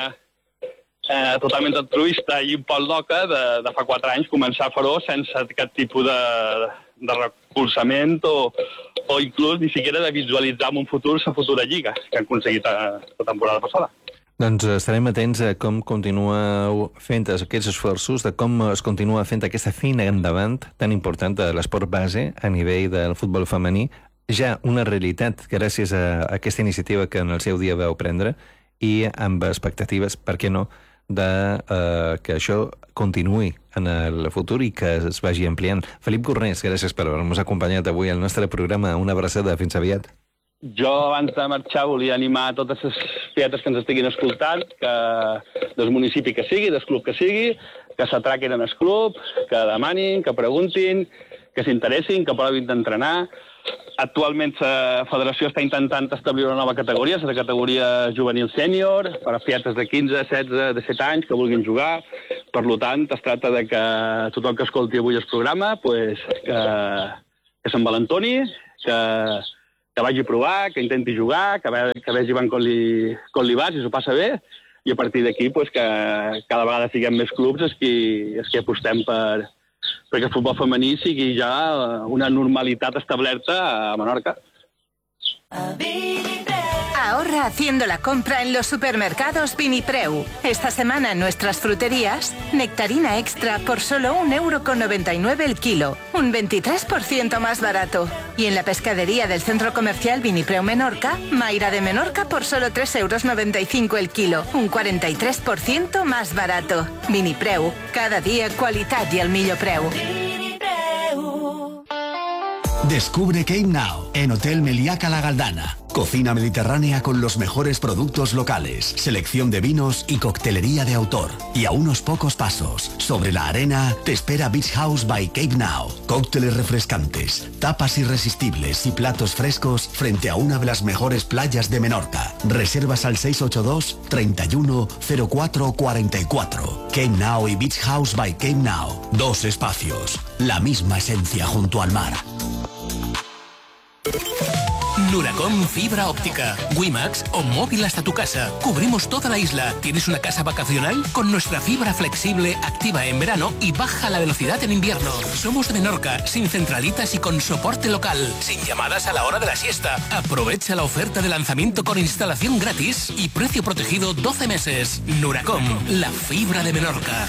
[SPEAKER 12] eh, totalment altruista i un poc loca de, de fa quatre anys començar a fer-ho sense cap tipus de, de recolzament o, o inclús ni siquiera de visualitzar en un futur la futura lliga que han aconseguit la temporada passada.
[SPEAKER 2] Doncs estarem atents a com continueu fent aquests esforços, de com es continua fent aquesta feina endavant tan important de l'esport base a nivell del futbol femení, ja una realitat gràcies a aquesta iniciativa que en el seu dia vau prendre, i amb expectatives, per què no, de eh, que això continuï en el futur i que es vagi ampliant. Felip Gornés, gràcies per haver-nos acompanyat avui al nostre programa. Una abraçada, fins aviat.
[SPEAKER 12] Jo, abans de marxar, volia animar totes les pietes que ens estiguin escoltant, que del municipi que sigui, del club que sigui, que s'atraquin en el club, que demanin, que preguntin, que s'interessin, que provin d'entrenar. Actualment la federació està intentant establir una nova categoria, la categoria juvenil sènior, per a pietes de quinze, setze, disset anys que vulguin jugar. Per tant, es tracta de que tothom que escolti avui el programa pues, que, que s'envalentoni, que, que vagi a provar, que intenti jugar, que, ve, que vegi com li, com li va, si s'ho passa bé, i a partir d'aquí pues, que cada vegada siguem més clubs els que, els que apostem per, perquè el futbol femení sigui ja una normalitat establerta a Menorca.
[SPEAKER 4] Ahorra haciendo la compra en los supermercados Vinipreu. Esta semana en nuestras fruterías, nectarina extra por solo un euro con noventa y nueve el kilo, un veintitrés por ciento más barato. Y en la pescadería del centro comercial Vinipreu Menorca, Mayra de Menorca por solo tres euros noventa y cinco el kilo, un cuarenta y tres por ciento más barato. Vinipreu, cada día qualitat y al millor preu.
[SPEAKER 7] Descubre Cape Now en Hotel Meliaca La Galdana. Cocina mediterránea con los mejores productos locales, selección de vinos y coctelería de autor. Y a unos pocos pasos, sobre la arena, te espera Beach House by Cape Now. Cócteles refrescantes, tapas irresistibles y platos frescos frente a una de las mejores playas de Menorca. Reservas al seis ocho dos, treinta y uno, cero cuatro cuarenta y cuatro. Cape Now y Beach House by Cape Now. Dos espacios, la misma esencia junto al mar.
[SPEAKER 1] Nuracom Fibra Óptica, Wimax o móvil hasta tu casa. Cubrimos toda la isla. ¿Tienes una casa vacacional? Con nuestra fibra flexible, activa en verano y baja la velocidad en invierno. Somos de Menorca, sin centralitas y con soporte local, sin llamadas a la hora de la siesta. Aprovecha la oferta de lanzamiento con instalación gratis y precio protegido doce meses. Nuracom, la fibra de Menorca.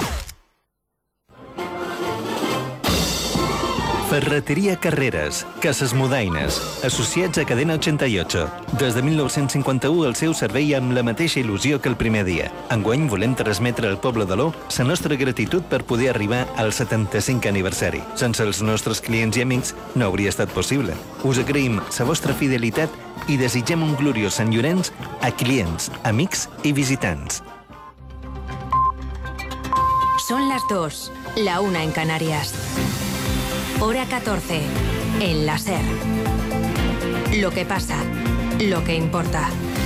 [SPEAKER 2] Ferreteria Carreras, Cases Modaines, associats a Cadena ochenta y ocho. Des de mil nou-cents cinquanta-u el seu servei amb la mateixa il·lusió que el primer dia. Enguany volem transmetre al poble de l'O la nostra gratitud per poder arribar al setanta-cinquè aniversari. Sense els nostres clients i amics no hauria estat possible. Us agraïm la vostra fidelitat i desitgem un gloriós Sant Llorenç a clients, amics i visitants.
[SPEAKER 13] Son las dos, la una en Canarias. Hora catorce, en la SER. Lo que pasa, lo que importa.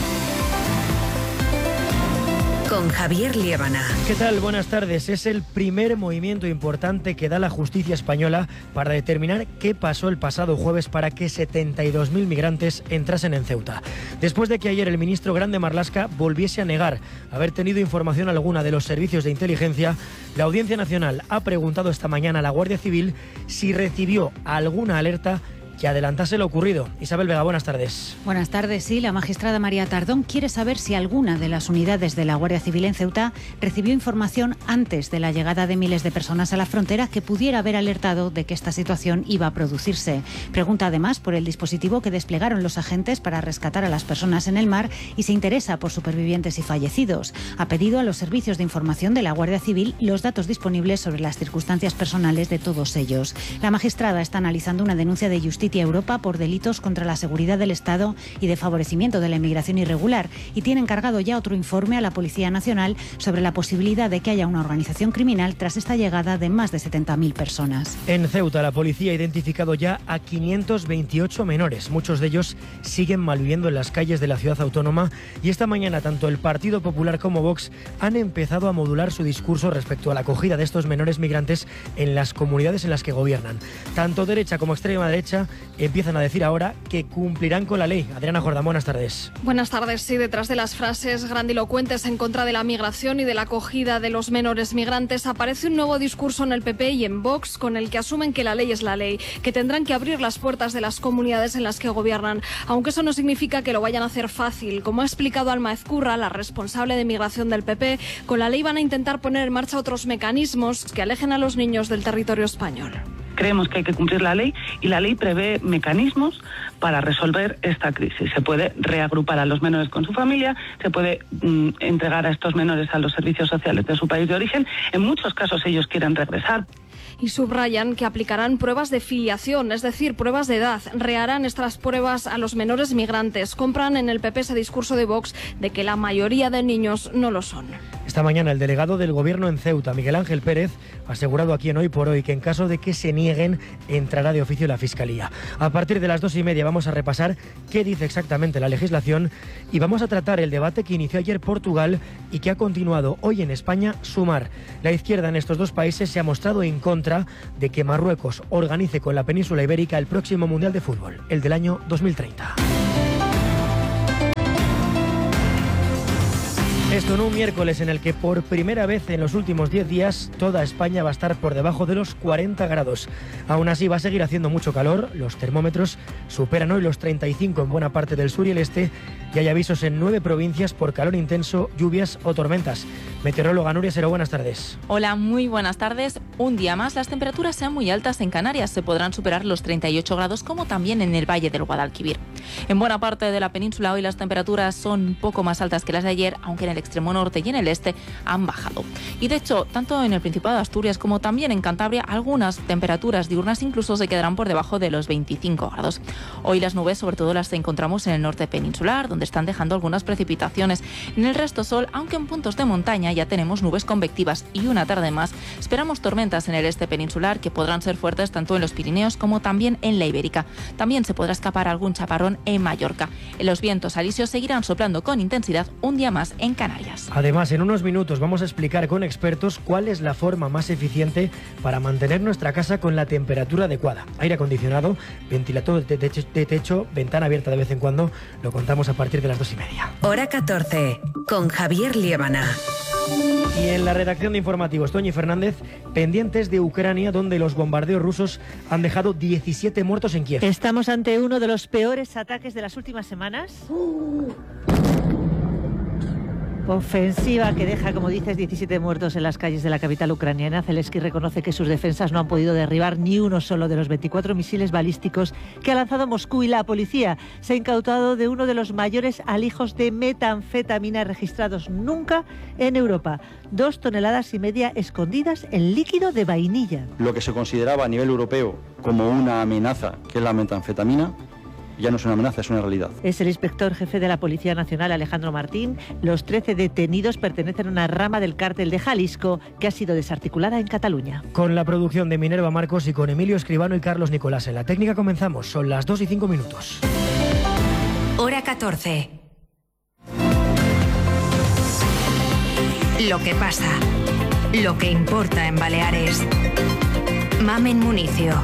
[SPEAKER 13] Con Javier Liébana.
[SPEAKER 14] ¿Qué tal? Buenas tardes. Es el primer movimiento importante que da la justicia española para determinar qué pasó el pasado jueves para que setenta y dos mil migrantes entrasen en Ceuta. Después de que ayer el ministro Grande Marlaska volviese a negar haber tenido información alguna de los servicios de inteligencia, la Audiencia Nacional ha preguntado esta mañana a la Guardia Civil si recibió alguna alerta que adelantase lo ocurrido. Isabel Vega, buenas tardes.
[SPEAKER 15] Buenas tardes. Sí, la magistrada María Tardón quiere saber si alguna de las unidades de la Guardia Civil en Ceuta recibió información antes de la llegada de miles de personas a la frontera que pudiera haber alertado de que esta situación iba a producirse. Pregunta además por el dispositivo que desplegaron los agentes para rescatar a las personas en el mar y se interesa por supervivientes y fallecidos. Ha pedido a los servicios de información de la Guardia Civil los datos disponibles sobre las circunstancias personales de todos ellos. La magistrada está analizando una denuncia de Justicia Europa por delitos contra la seguridad del Estado y de favorecimiento de la inmigración irregular y tiene encargado ya otro informe a la Policía Nacional sobre la posibilidad de que haya una organización criminal tras esta llegada de más de setenta mil personas.
[SPEAKER 14] En Ceuta, la policía ha identificado ya a quinientos veintiocho menores. Muchos de ellos siguen malviviendo en las calles de la ciudad autónoma y esta mañana tanto el Partido Popular como Vox han empezado a modular su discurso respecto a la acogida de estos menores migrantes en las comunidades en las que gobiernan. Tanto derecha como extrema derecha empiezan a decir ahora que cumplirán con la ley. Adriana Jordán, buenas tardes.
[SPEAKER 16] Buenas tardes. Sí, detrás de las frases grandilocuentes en contra de la migración y de la acogida de los menores migrantes aparece un nuevo discurso en el P P y en Vox con el que asumen que la ley es la ley, que tendrán que abrir las puertas de las comunidades en las que gobiernan, aunque eso no significa que lo vayan a hacer fácil. Como ha explicado Alma Ezcurra, la responsable de migración del P P, con la ley van a intentar poner en marcha otros mecanismos que alejen a los niños del territorio español.
[SPEAKER 17] creemos que hay que cumplir la ley y la ley prevé mecanismos para resolver esta crisis. Se puede reagrupar a los menores con su familia, se puede mm, entregar a estos menores a los servicios sociales de su país de origen. En muchos casos ellos quieren regresar.
[SPEAKER 16] Y subrayan que aplicarán pruebas de filiación, es decir, pruebas de edad. Reharán estas pruebas a los menores migrantes. Compran en el P P ese discurso de Vox de que la mayoría de niños no lo son.
[SPEAKER 14] Esta mañana el delegado del Gobierno en Ceuta, Miguel Ángel Pérez, ha asegurado aquí en Hoy por Hoy que en caso de que se nieguen, entrará de oficio la Fiscalía. A partir de las dos y media vamos a repasar qué dice exactamente la legislación y vamos a tratar el debate que inició ayer Portugal y que ha continuado hoy en España, Sumar. La izquierda en estos dos países se ha mostrado en contra de que Marruecos organice con la península ibérica el próximo Mundial de Fútbol, el del año dos mil treinta. Esto en un miércoles en el que por primera vez en los últimos diez días toda España va a estar por debajo de los cuarenta grados. Aún así va a seguir haciendo mucho calor, los termómetros superan hoy los treinta y cinco en buena parte del sur y el este y hay avisos en nueve provincias por calor intenso, lluvias o tormentas. Meteoróloga Nuria Sero, buenas tardes.
[SPEAKER 18] Hola, muy buenas tardes. Un día más las temperaturas sean muy altas en Canarias, se podrán superar los treinta y ocho grados como también en el Valle del Guadalquivir. En buena parte de la península hoy las temperaturas son un poco más altas que las de ayer, aunque en el extremo norte y en el este han bajado. Y de hecho, tanto en el Principado de Asturias como también en Cantabria, algunas temperaturas diurnas incluso se quedarán por debajo de los veinticinco grados. Hoy las nubes sobre todo las encontramos en el norte peninsular, donde están dejando algunas precipitaciones. En el resto sol, aunque en puntos de montaña ya tenemos nubes convectivas y una tarde más esperamos tormentas en el este peninsular que podrán ser fuertes tanto en los Pirineos como también en la Ibérica. También se podrá escapar algún chaparrón en Mallorca. Los vientos alisios seguirán soplando con intensidad un día más en Canarias.
[SPEAKER 14] Además, en unos minutos vamos a explicar con expertos cuál es la forma más eficiente para mantener nuestra casa con la temperatura adecuada. Aire acondicionado, ventilador de techo, de techo, ventana abierta de vez en cuando. Lo contamos a partir de las dos y media.
[SPEAKER 19] Hora catorce, con Javier Liébana.
[SPEAKER 14] Y en la redacción de informativos, Toñi Fernández, pendientes de Ucrania, donde los bombardeos rusos han dejado diecisiete muertos en Kiev.
[SPEAKER 20] Estamos ante uno de los peores ataques de las últimas semanas. Ofensiva que deja, como dices, diecisiete muertos en las calles de la capital ucraniana. Zelensky reconoce que sus defensas no han podido derribar ni uno solo de los veinticuatro misiles balísticos que ha lanzado Moscú, y la policía se ha incautado de uno de los mayores alijos de metanfetamina registrados nunca en Europa. Dos toneladas y media escondidas en líquido de vainilla.
[SPEAKER 21] Lo que se consideraba a nivel europeo como una amenaza, que es la metanfetamina, ya no es una amenaza, es una realidad.
[SPEAKER 20] Es el inspector jefe de la Policía Nacional, Alejandro Martín. Los trece detenidos pertenecen a una rama del cártel de Jalisco que ha sido desarticulada en Cataluña.
[SPEAKER 14] Con la producción de Minerva Marcos y con Emilio Escribano y Carlos Nicolás en la técnica comenzamos. Son las dos y cinco minutos.
[SPEAKER 13] Hora catorce. Lo que pasa, lo que importa en Baleares. Mamen Municio.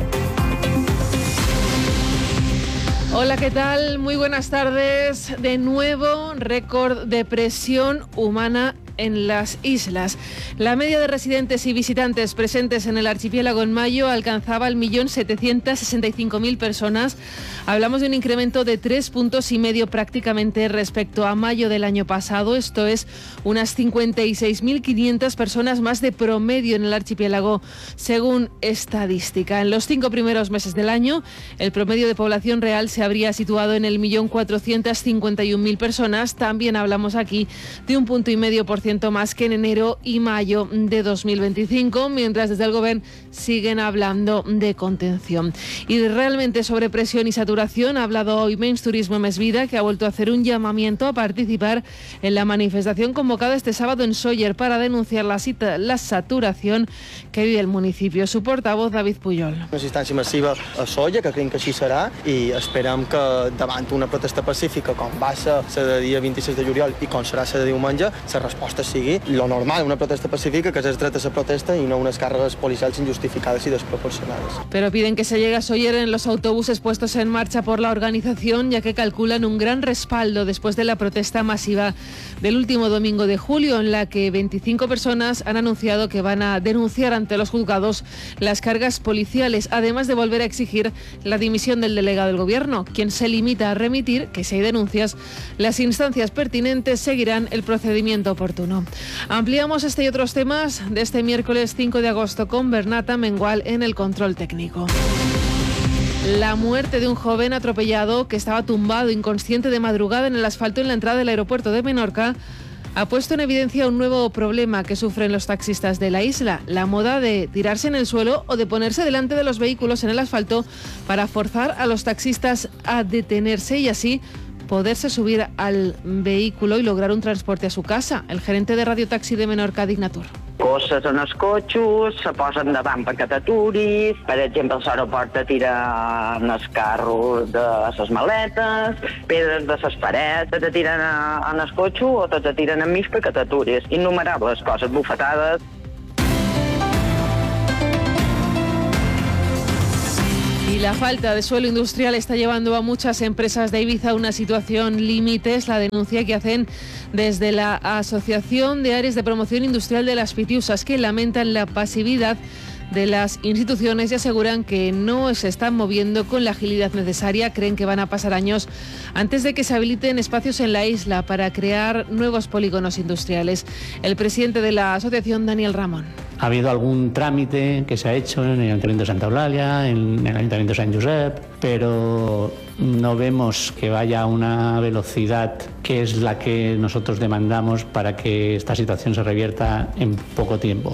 [SPEAKER 22] Hola, ¿qué tal? Muy buenas tardes. De nuevo, récord de presión humana en las islas. La media de residentes y visitantes presentes en el archipiélago en mayo alcanzaba el millón setecientos sesenta y cinco mil personas. Hablamos de un incremento de tres puntos y medio prácticamente respecto a mayo del año pasado. Esto es unas cincuenta y seis mil quinientas personas más de promedio en el archipiélago, según estadística. En los cinco primeros meses del año, el promedio de población real se habría situado en el millón cuatrocientos cincuenta y un mil personas. También hablamos aquí de un punto y medio por ciento más que en enero y mayo de dos mil veinticinco, mientras desde el Gobierno siguen hablando de contención. Y realmente sobre presión y saturación ha hablado hoy Menys Turisme Més Vida, que ha vuelto a hacer un llamamiento a participar en la manifestación convocada este sábado en Sóller para denunciar la, cita, la saturación que vive el municipio. Su portavoz, David Pujol.
[SPEAKER 23] Una assistència massiva a Sóller, que creiem que així serà, i esperem que davant una protesta pacífica com va ser la de dia vint-i-sis de juliol i com serà la de diumenge, la resposta sigui lo normal, una protesta pacífica, que és el dret a la protesta i no unes càrregues policials injustificades y desproporcionadas.
[SPEAKER 22] Pero piden que se llegue a Sóller en los autobuses puestos en marcha por la organización, ya que calculan un gran respaldo después de la protesta masiva del último domingo de julio, en la que veinticinco personas han anunciado que van a denunciar ante los juzgados las cargas policiales, además de volver a exigir la dimisión del delegado del Gobierno, quien se limita a remitir que si hay denuncias, las instancias pertinentes seguirán el procedimiento oportuno. uno. Ampliamos este y otros temas de este miércoles cinco de agosto con Bernata Mengual en el control técnico. La muerte de un joven atropellado que estaba tumbado inconsciente de madrugada en el asfalto en la entrada del aeropuerto de Menorca ha puesto en evidencia un nuevo problema que sufren los taxistas de la isla, la moda de tirarse en el suelo o de ponerse delante de los vehículos en el asfalto para forzar a los taxistas a detenerse y así poderse subir al vehículo y lograr un transporte a su casa. El gerente de Radio Taxi de Menorca, Dignatur.
[SPEAKER 3] Coses en els cotxos, se posen davant perquè t'aturis, per exemple, a l'aeroport te tiren els carros de les maletes, pedres de les parets, te tiren en el cotxe o te tiren enmig perquè t'aturis. Innumerables coses, bufetades.
[SPEAKER 22] Y la falta de suelo industrial está llevando a muchas empresas de Ibiza a una situación límite. Es la denuncia que hacen desde la Asociación de Áreas de Promoción Industrial de las Pitiusas, que lamentan la pasividad de las instituciones y aseguran que no se están moviendo con la agilidad necesaria. Creen que van a pasar años antes de que se habiliten espacios en la isla para crear nuevos polígonos industriales. El presidente de la asociación, Daniel Ramón.
[SPEAKER 5] Ha habido algún trámite que se ha hecho en el Ayuntamiento de Santa Eulalia, en el Ayuntamiento de San Josep, pero no vemos que vaya a una velocidad que es la que nosotros demandamos para que esta situación se revierta en poco tiempo.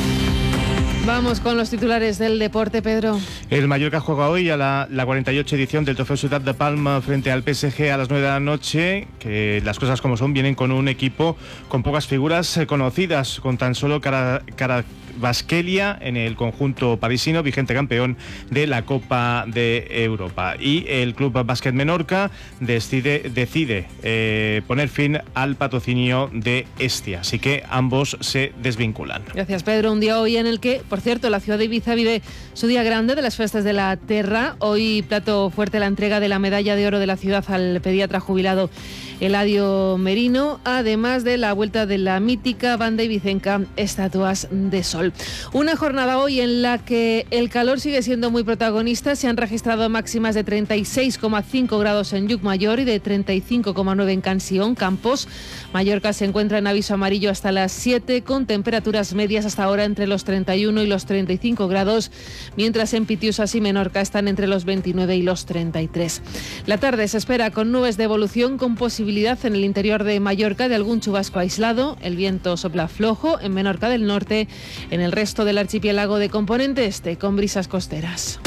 [SPEAKER 22] Vamos con los titulares del deporte, Pedro.
[SPEAKER 6] El Mallorca juega hoy a la, la cuarenta y ocho edición del Trofeo Ciudad de Palma frente al P S G a las nueve de la noche, que las cosas como son, vienen con un equipo con pocas figuras conocidas, con tan solo cara, cara Basquelia en el conjunto parisino, vigente campeón de la Copa de Europa. Y el Club Básquet Menorca decide, decide eh, poner fin al patrocinio de Hestia, así que ambos se desvinculan.
[SPEAKER 22] Gracias, Pedro. Un día hoy en el que, por cierto, la ciudad de Ibiza vive su día grande de las fiestas de la Terra. Hoy plato fuerte la entrega de la medalla de oro de la ciudad al pediatra jubilado Eladio Merino, además de la vuelta de la mítica banda ibicenca Estatuas de Sol. Una jornada hoy en la que el calor sigue siendo muy protagonista. Se han registrado máximas de treinta y seis coma cinco grados en Llucmajor y de treinta y cinco coma nueve en Canción, Campos. Mallorca se encuentra en aviso amarillo hasta las siete, con temperaturas medias hasta ahora entre los treinta y uno y los treinta y cinco grados, mientras en Pitiusas y Menorca están entre los veintinueve y los treinta y tres. La tarde se espera con nubes de evolución, con posibilidad en el interior de Mallorca de algún chubasco aislado. El viento sopla flojo en Menorca del norte, en el resto del archipiélago de componente este, con brisas costeras.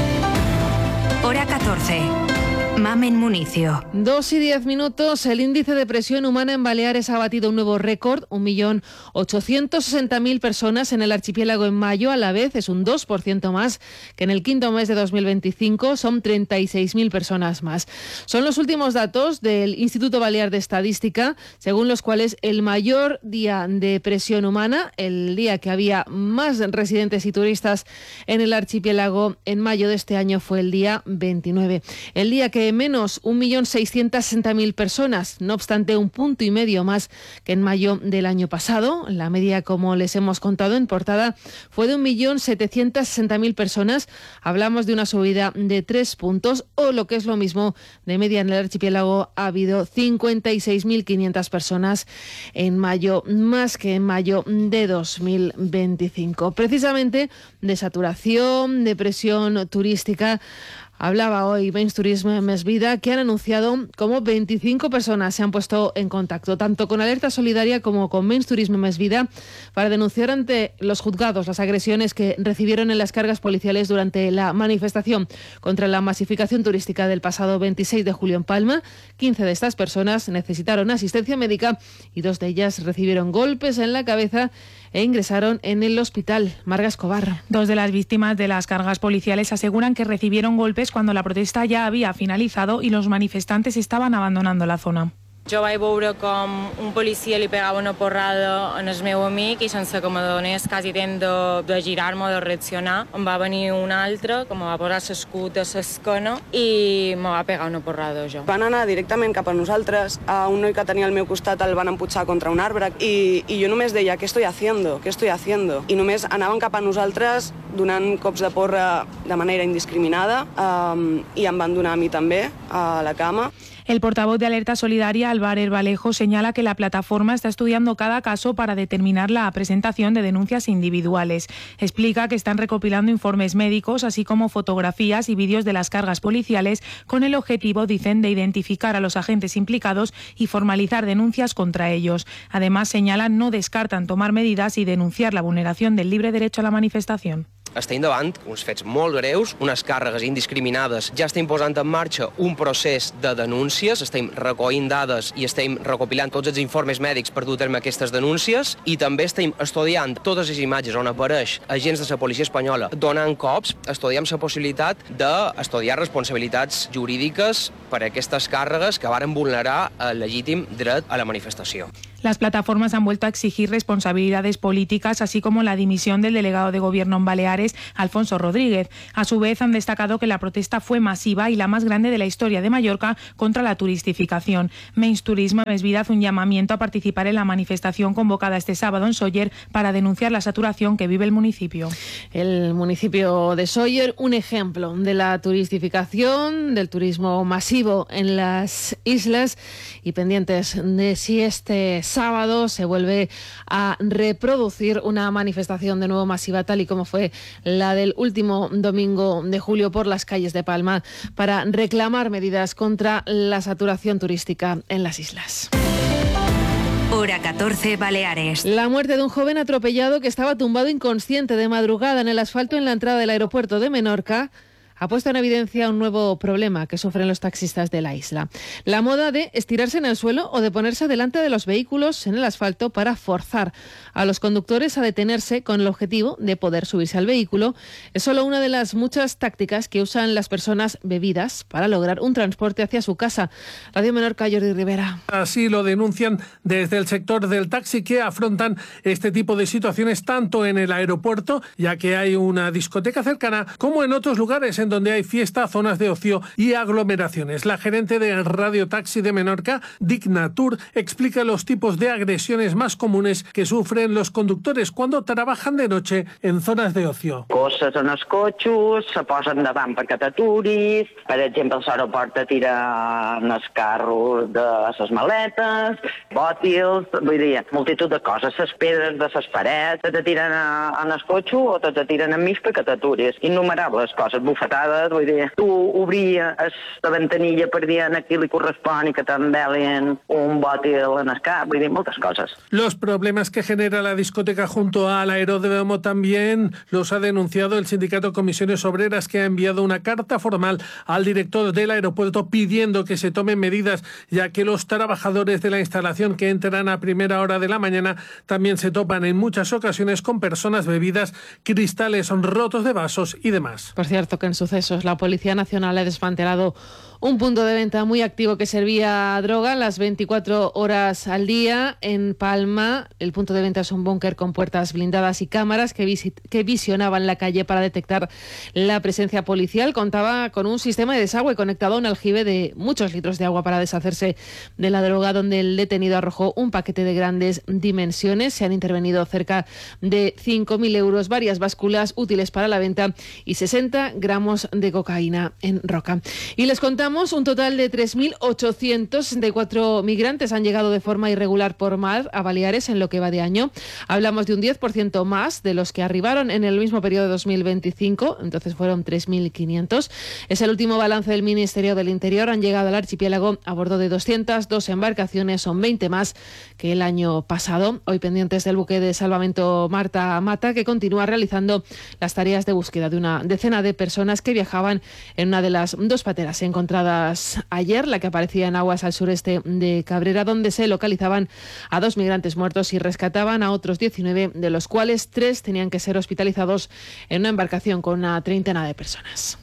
[SPEAKER 13] Hora catorce. Mamen Municio.
[SPEAKER 22] Dos y diez minutos. El índice de presión humana en Baleares ha batido un nuevo récord, un millón ochocientos sesenta mil personas en el archipiélago en mayo. A la vez es un dos por ciento más que en el quinto mes de dos mil veinticinco. Son treinta y seis mil personas más. Son los últimos datos del Instituto Balear de Estadística, según los cuales el mayor día de presión humana, el día que había más residentes y turistas en el archipiélago en mayo de este año, fue el día veintinueve. El día que menos, un millón seiscientos sesenta mil personas, no obstante un punto y medio más que en mayo del año pasado. La media, como les hemos contado en portada, fue de un millón setecientos sesenta mil personas. Hablamos de una subida de tres puntos, o lo que es lo mismo, de media en el archipiélago ha habido cincuenta y seis mil quinientas personas en mayo, más que en mayo de dos mil veinticinco. Precisamente de saturación, de presión turística, hablaba hoy Menys Turisme Més Vida, que han anunciado cómo veinticinco personas se han puesto en contacto, tanto con Alerta Solidaria como con Menys Turisme Més Vida, para denunciar ante los juzgados las agresiones que recibieron en las cargas policiales durante la manifestación contra la masificación turística del pasado veintiséis de julio en Palma. quince de estas personas necesitaron asistencia médica y dos de ellas recibieron golpes en la cabeza e ingresaron en el hospital. Marga Escobar.
[SPEAKER 24] Dos de las víctimas de las cargas policiales aseguran que recibieron golpes cuando la protesta ya había finalizado y los manifestantes estaban abandonando la zona.
[SPEAKER 25] Jo vaig veure com un policia li pegava una porrada en el meu amic i sense que me donés quasi temps de, de girar-me o de reaccionar, em va venir un altre que me va posar l'escut a l'esquena i me va pegar una porrada jo.
[SPEAKER 26] Van anar directament cap a nosaltres, a un noi que tenia al meu costat el van empujar contra un arbre i, i jo només deia, què estoy haciendo, què estoy haciendo? I només anaven cap a nosaltres donant cops de porra de manera indiscriminada um, i em van donar a mi també, a la cama.
[SPEAKER 24] El portavoz de Alerta Solidaria, Álvaro Herbalejo, señala que la plataforma está estudiando cada caso para determinar la presentación de denuncias individuales. Explica que están recopilando informes médicos, así como fotografías y vídeos de las cargas policiales, con el objetivo, dicen, de identificar a los agentes implicados y formalizar denuncias contra ellos. Además, señalan, no descartan tomar medidas y denunciar la vulneración del libre derecho a la manifestación.
[SPEAKER 4] Estem davant uns fets molt greus, unes càrregues indiscriminades. Ja estem posant en marxa un procés de denúncies, estem recollint dades i estem recopilant tots els informes mèdics per dur a terme aquestes denúncies i també estem estudiant totes les imatges on apareix agents de la policia espanyola donant cops. Estudiem la possibilitat d'estudiar responsabilitats jurídiques per a aquestes càrregues que varen vulnerar el legítim dret a la manifestació.
[SPEAKER 24] Las plataformas han vuelto a exigir responsabilidades políticas, así como la dimisión del delegado de gobierno en Baleares, Alfonso Rodríguez. A su vez, han destacado que la protesta fue masiva y la más grande de la historia de Mallorca contra la turistificación. Menys Turisme, Més Vida hace un llamamiento a participar en la manifestación convocada este sábado en Sóller para denunciar la saturación que vive el municipio.
[SPEAKER 22] El municipio de Sóller, un ejemplo de la turistificación, del turismo masivo en las islas, y pendientes de si este sábado se vuelve a reproducir una manifestación de nuevo masiva, tal y como fue la del último domingo de julio por las calles de Palma, para reclamar medidas contra la saturación turística en las islas.
[SPEAKER 13] Hora catorce, Baleares.
[SPEAKER 22] La muerte de un joven atropellado que estaba tumbado inconsciente de madrugada en el asfalto en la entrada del aeropuerto de Menorca ha puesto en evidencia un nuevo problema que sufren los taxistas de la isla. La moda de estirarse en el suelo o de ponerse delante de los vehículos en el asfalto para forzar a los conductores a detenerse con el objetivo de poder subirse al vehículo es solo una de las muchas tácticas que usan las personas bebidas para lograr un transporte hacia su casa. Radio Menorca, Jordi Rivera.
[SPEAKER 8] Así lo denuncian desde el sector del taxi, que afrontan este tipo de situaciones tanto en el aeropuerto, ya que hay una discoteca cercana, como en otros lugares en donde hay fiesta, zonas de ocio y aglomeraciones. La gerente de Radio Taxi de Menorca, Dignatur, explica los tipos de agresiones más comunes que sufren los conductores cuando trabajan de noche en zonas de ocio.
[SPEAKER 3] Cosses en els cotxos, se posen davant perquè t'aturis, per exemple, a l'aeroport te tiren els carros de les maletes, bòtils, vull dir, multitud de coses, les pedres de les parets, te tiren en el cotxe o te tiren enmig perquè t'aturis. Innumerables coses, bufetades. Vull dir, tu obries la ventanilla per dir a qui li correspon i que t'envelien un bòtil en el cap, vull dir, moltes coses.
[SPEAKER 8] Los problemas que genera la discoteca junto al aeródromo también los ha denunciado el sindicato Comisiones Obreras, que ha enviado una carta formal al director del aeropuerto pidiendo que se tomen medidas, ya que los trabajadores de la instalación que entran a primera hora de la mañana también se topan en muchas ocasiones con personas bebidas, cristales rotos de vasos y demás.
[SPEAKER 22] Por cierto, que en sucesos la Policía Nacional ha desmantelado un punto de venta muy activo que servía droga las veinticuatro horas al día en Palma. El punto de venta es un búnker con puertas blindadas y cámaras que, visit- que visionaban la calle para detectar la presencia policial. Contaba con un sistema de desagüe conectado a un aljibe de muchos litros de agua para deshacerse de la droga, donde el detenido arrojó un paquete de grandes dimensiones. Se han intervenido cerca de cinco mil euros, varias básculas útiles para la venta y sesenta gramos de cocaína en roca. Y les contamos un total de tres mil ochocientos sesenta y cuatro migrantes han llegado de forma irregular por mar a Baleares en lo que va de año. Hablamos de un diez por ciento más de los que arribaron en el mismo periodo de dos mil veinticinco, entonces fueron tres mil quinientos. Es el último balance del Ministerio del Interior. Han llegado al archipiélago a bordo de doscientas dos embarcaciones, son veinte más que el año pasado. Hoy pendientes del buque de salvamento Marta Mata, que continúa realizando las tareas de búsqueda de una decena de personas que viajaban en una de las dos pateras encontradas ayer, la que aparecía en aguas al sureste de Cabrera, donde se localizaban a dos migrantes muertos y rescataban a otros diecinueve, de los cuales tres tenían que ser hospitalizados en una embarcación con una treintena de personas.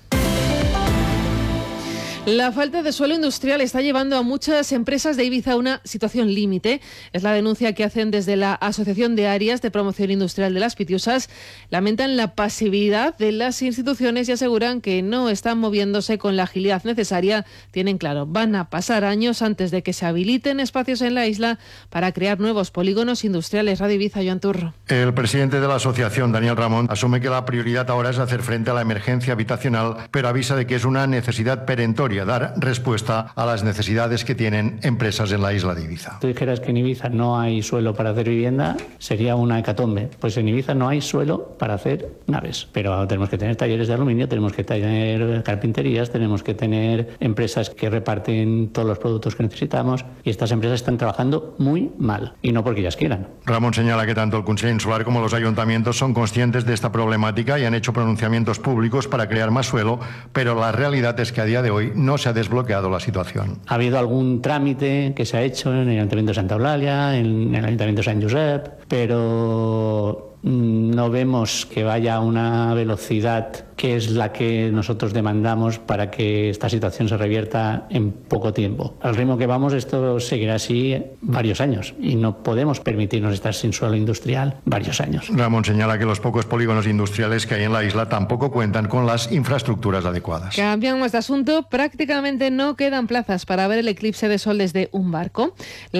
[SPEAKER 22] La falta de suelo industrial está llevando a muchas empresas de Ibiza a una situación límite. Es la denuncia que hacen desde la Asociación de Áreas de Promoción Industrial de las Pitiusas. Lamentan la pasividad de las instituciones y aseguran que no están moviéndose con la agilidad necesaria. Tienen claro, van a pasar años antes de que se habiliten espacios en la isla para crear nuevos polígonos industriales. Radio Ibiza, Joan Turro.
[SPEAKER 9] El presidente de la asociación, Daniel Ramón, asume que la prioridad ahora es hacer frente a la emergencia habitacional, pero avisa de que es una necesidad perentoria obligatoria dar respuesta a las necesidades que tienen empresas en la isla de Ibiza.
[SPEAKER 5] Si tú dijeras que en Ibiza no hay suelo para hacer vivienda, sería una hecatombe. Pues en Ibiza no hay suelo para hacer naves, pero tenemos que tener talleres de aluminio, tenemos que tener carpinterías, tenemos que tener empresas que reparten todos los productos que necesitamos, y estas empresas están trabajando muy mal, y no porque ellas quieran.
[SPEAKER 9] Ramón señala que tanto el Consejo Insular como los ayuntamientos son conscientes de esta problemática y han hecho pronunciamientos públicos para crear más suelo, pero la realidad es que a día de hoy no se ha desbloqueado la situación.
[SPEAKER 5] Ha habido algún trámite que se ha hecho en el Ayuntamiento de Santa Eulàlia, en el Ayuntamiento de Sant Josep, pero no vemos que vaya a una velocidad que es la que nosotros demandamos para que esta situación se revierta en poco tiempo. Al ritmo que vamos, esto seguirá así varios años y no podemos permitirnos estar sin suelo industrial varios años.
[SPEAKER 9] Ramón señala que los pocos polígonos industriales que hay en la isla tampoco cuentan con las infraestructuras adecuadas.
[SPEAKER 22] Cambiamos de asunto. Prácticamente no quedan plazas para ver el eclipse de sol desde un barco.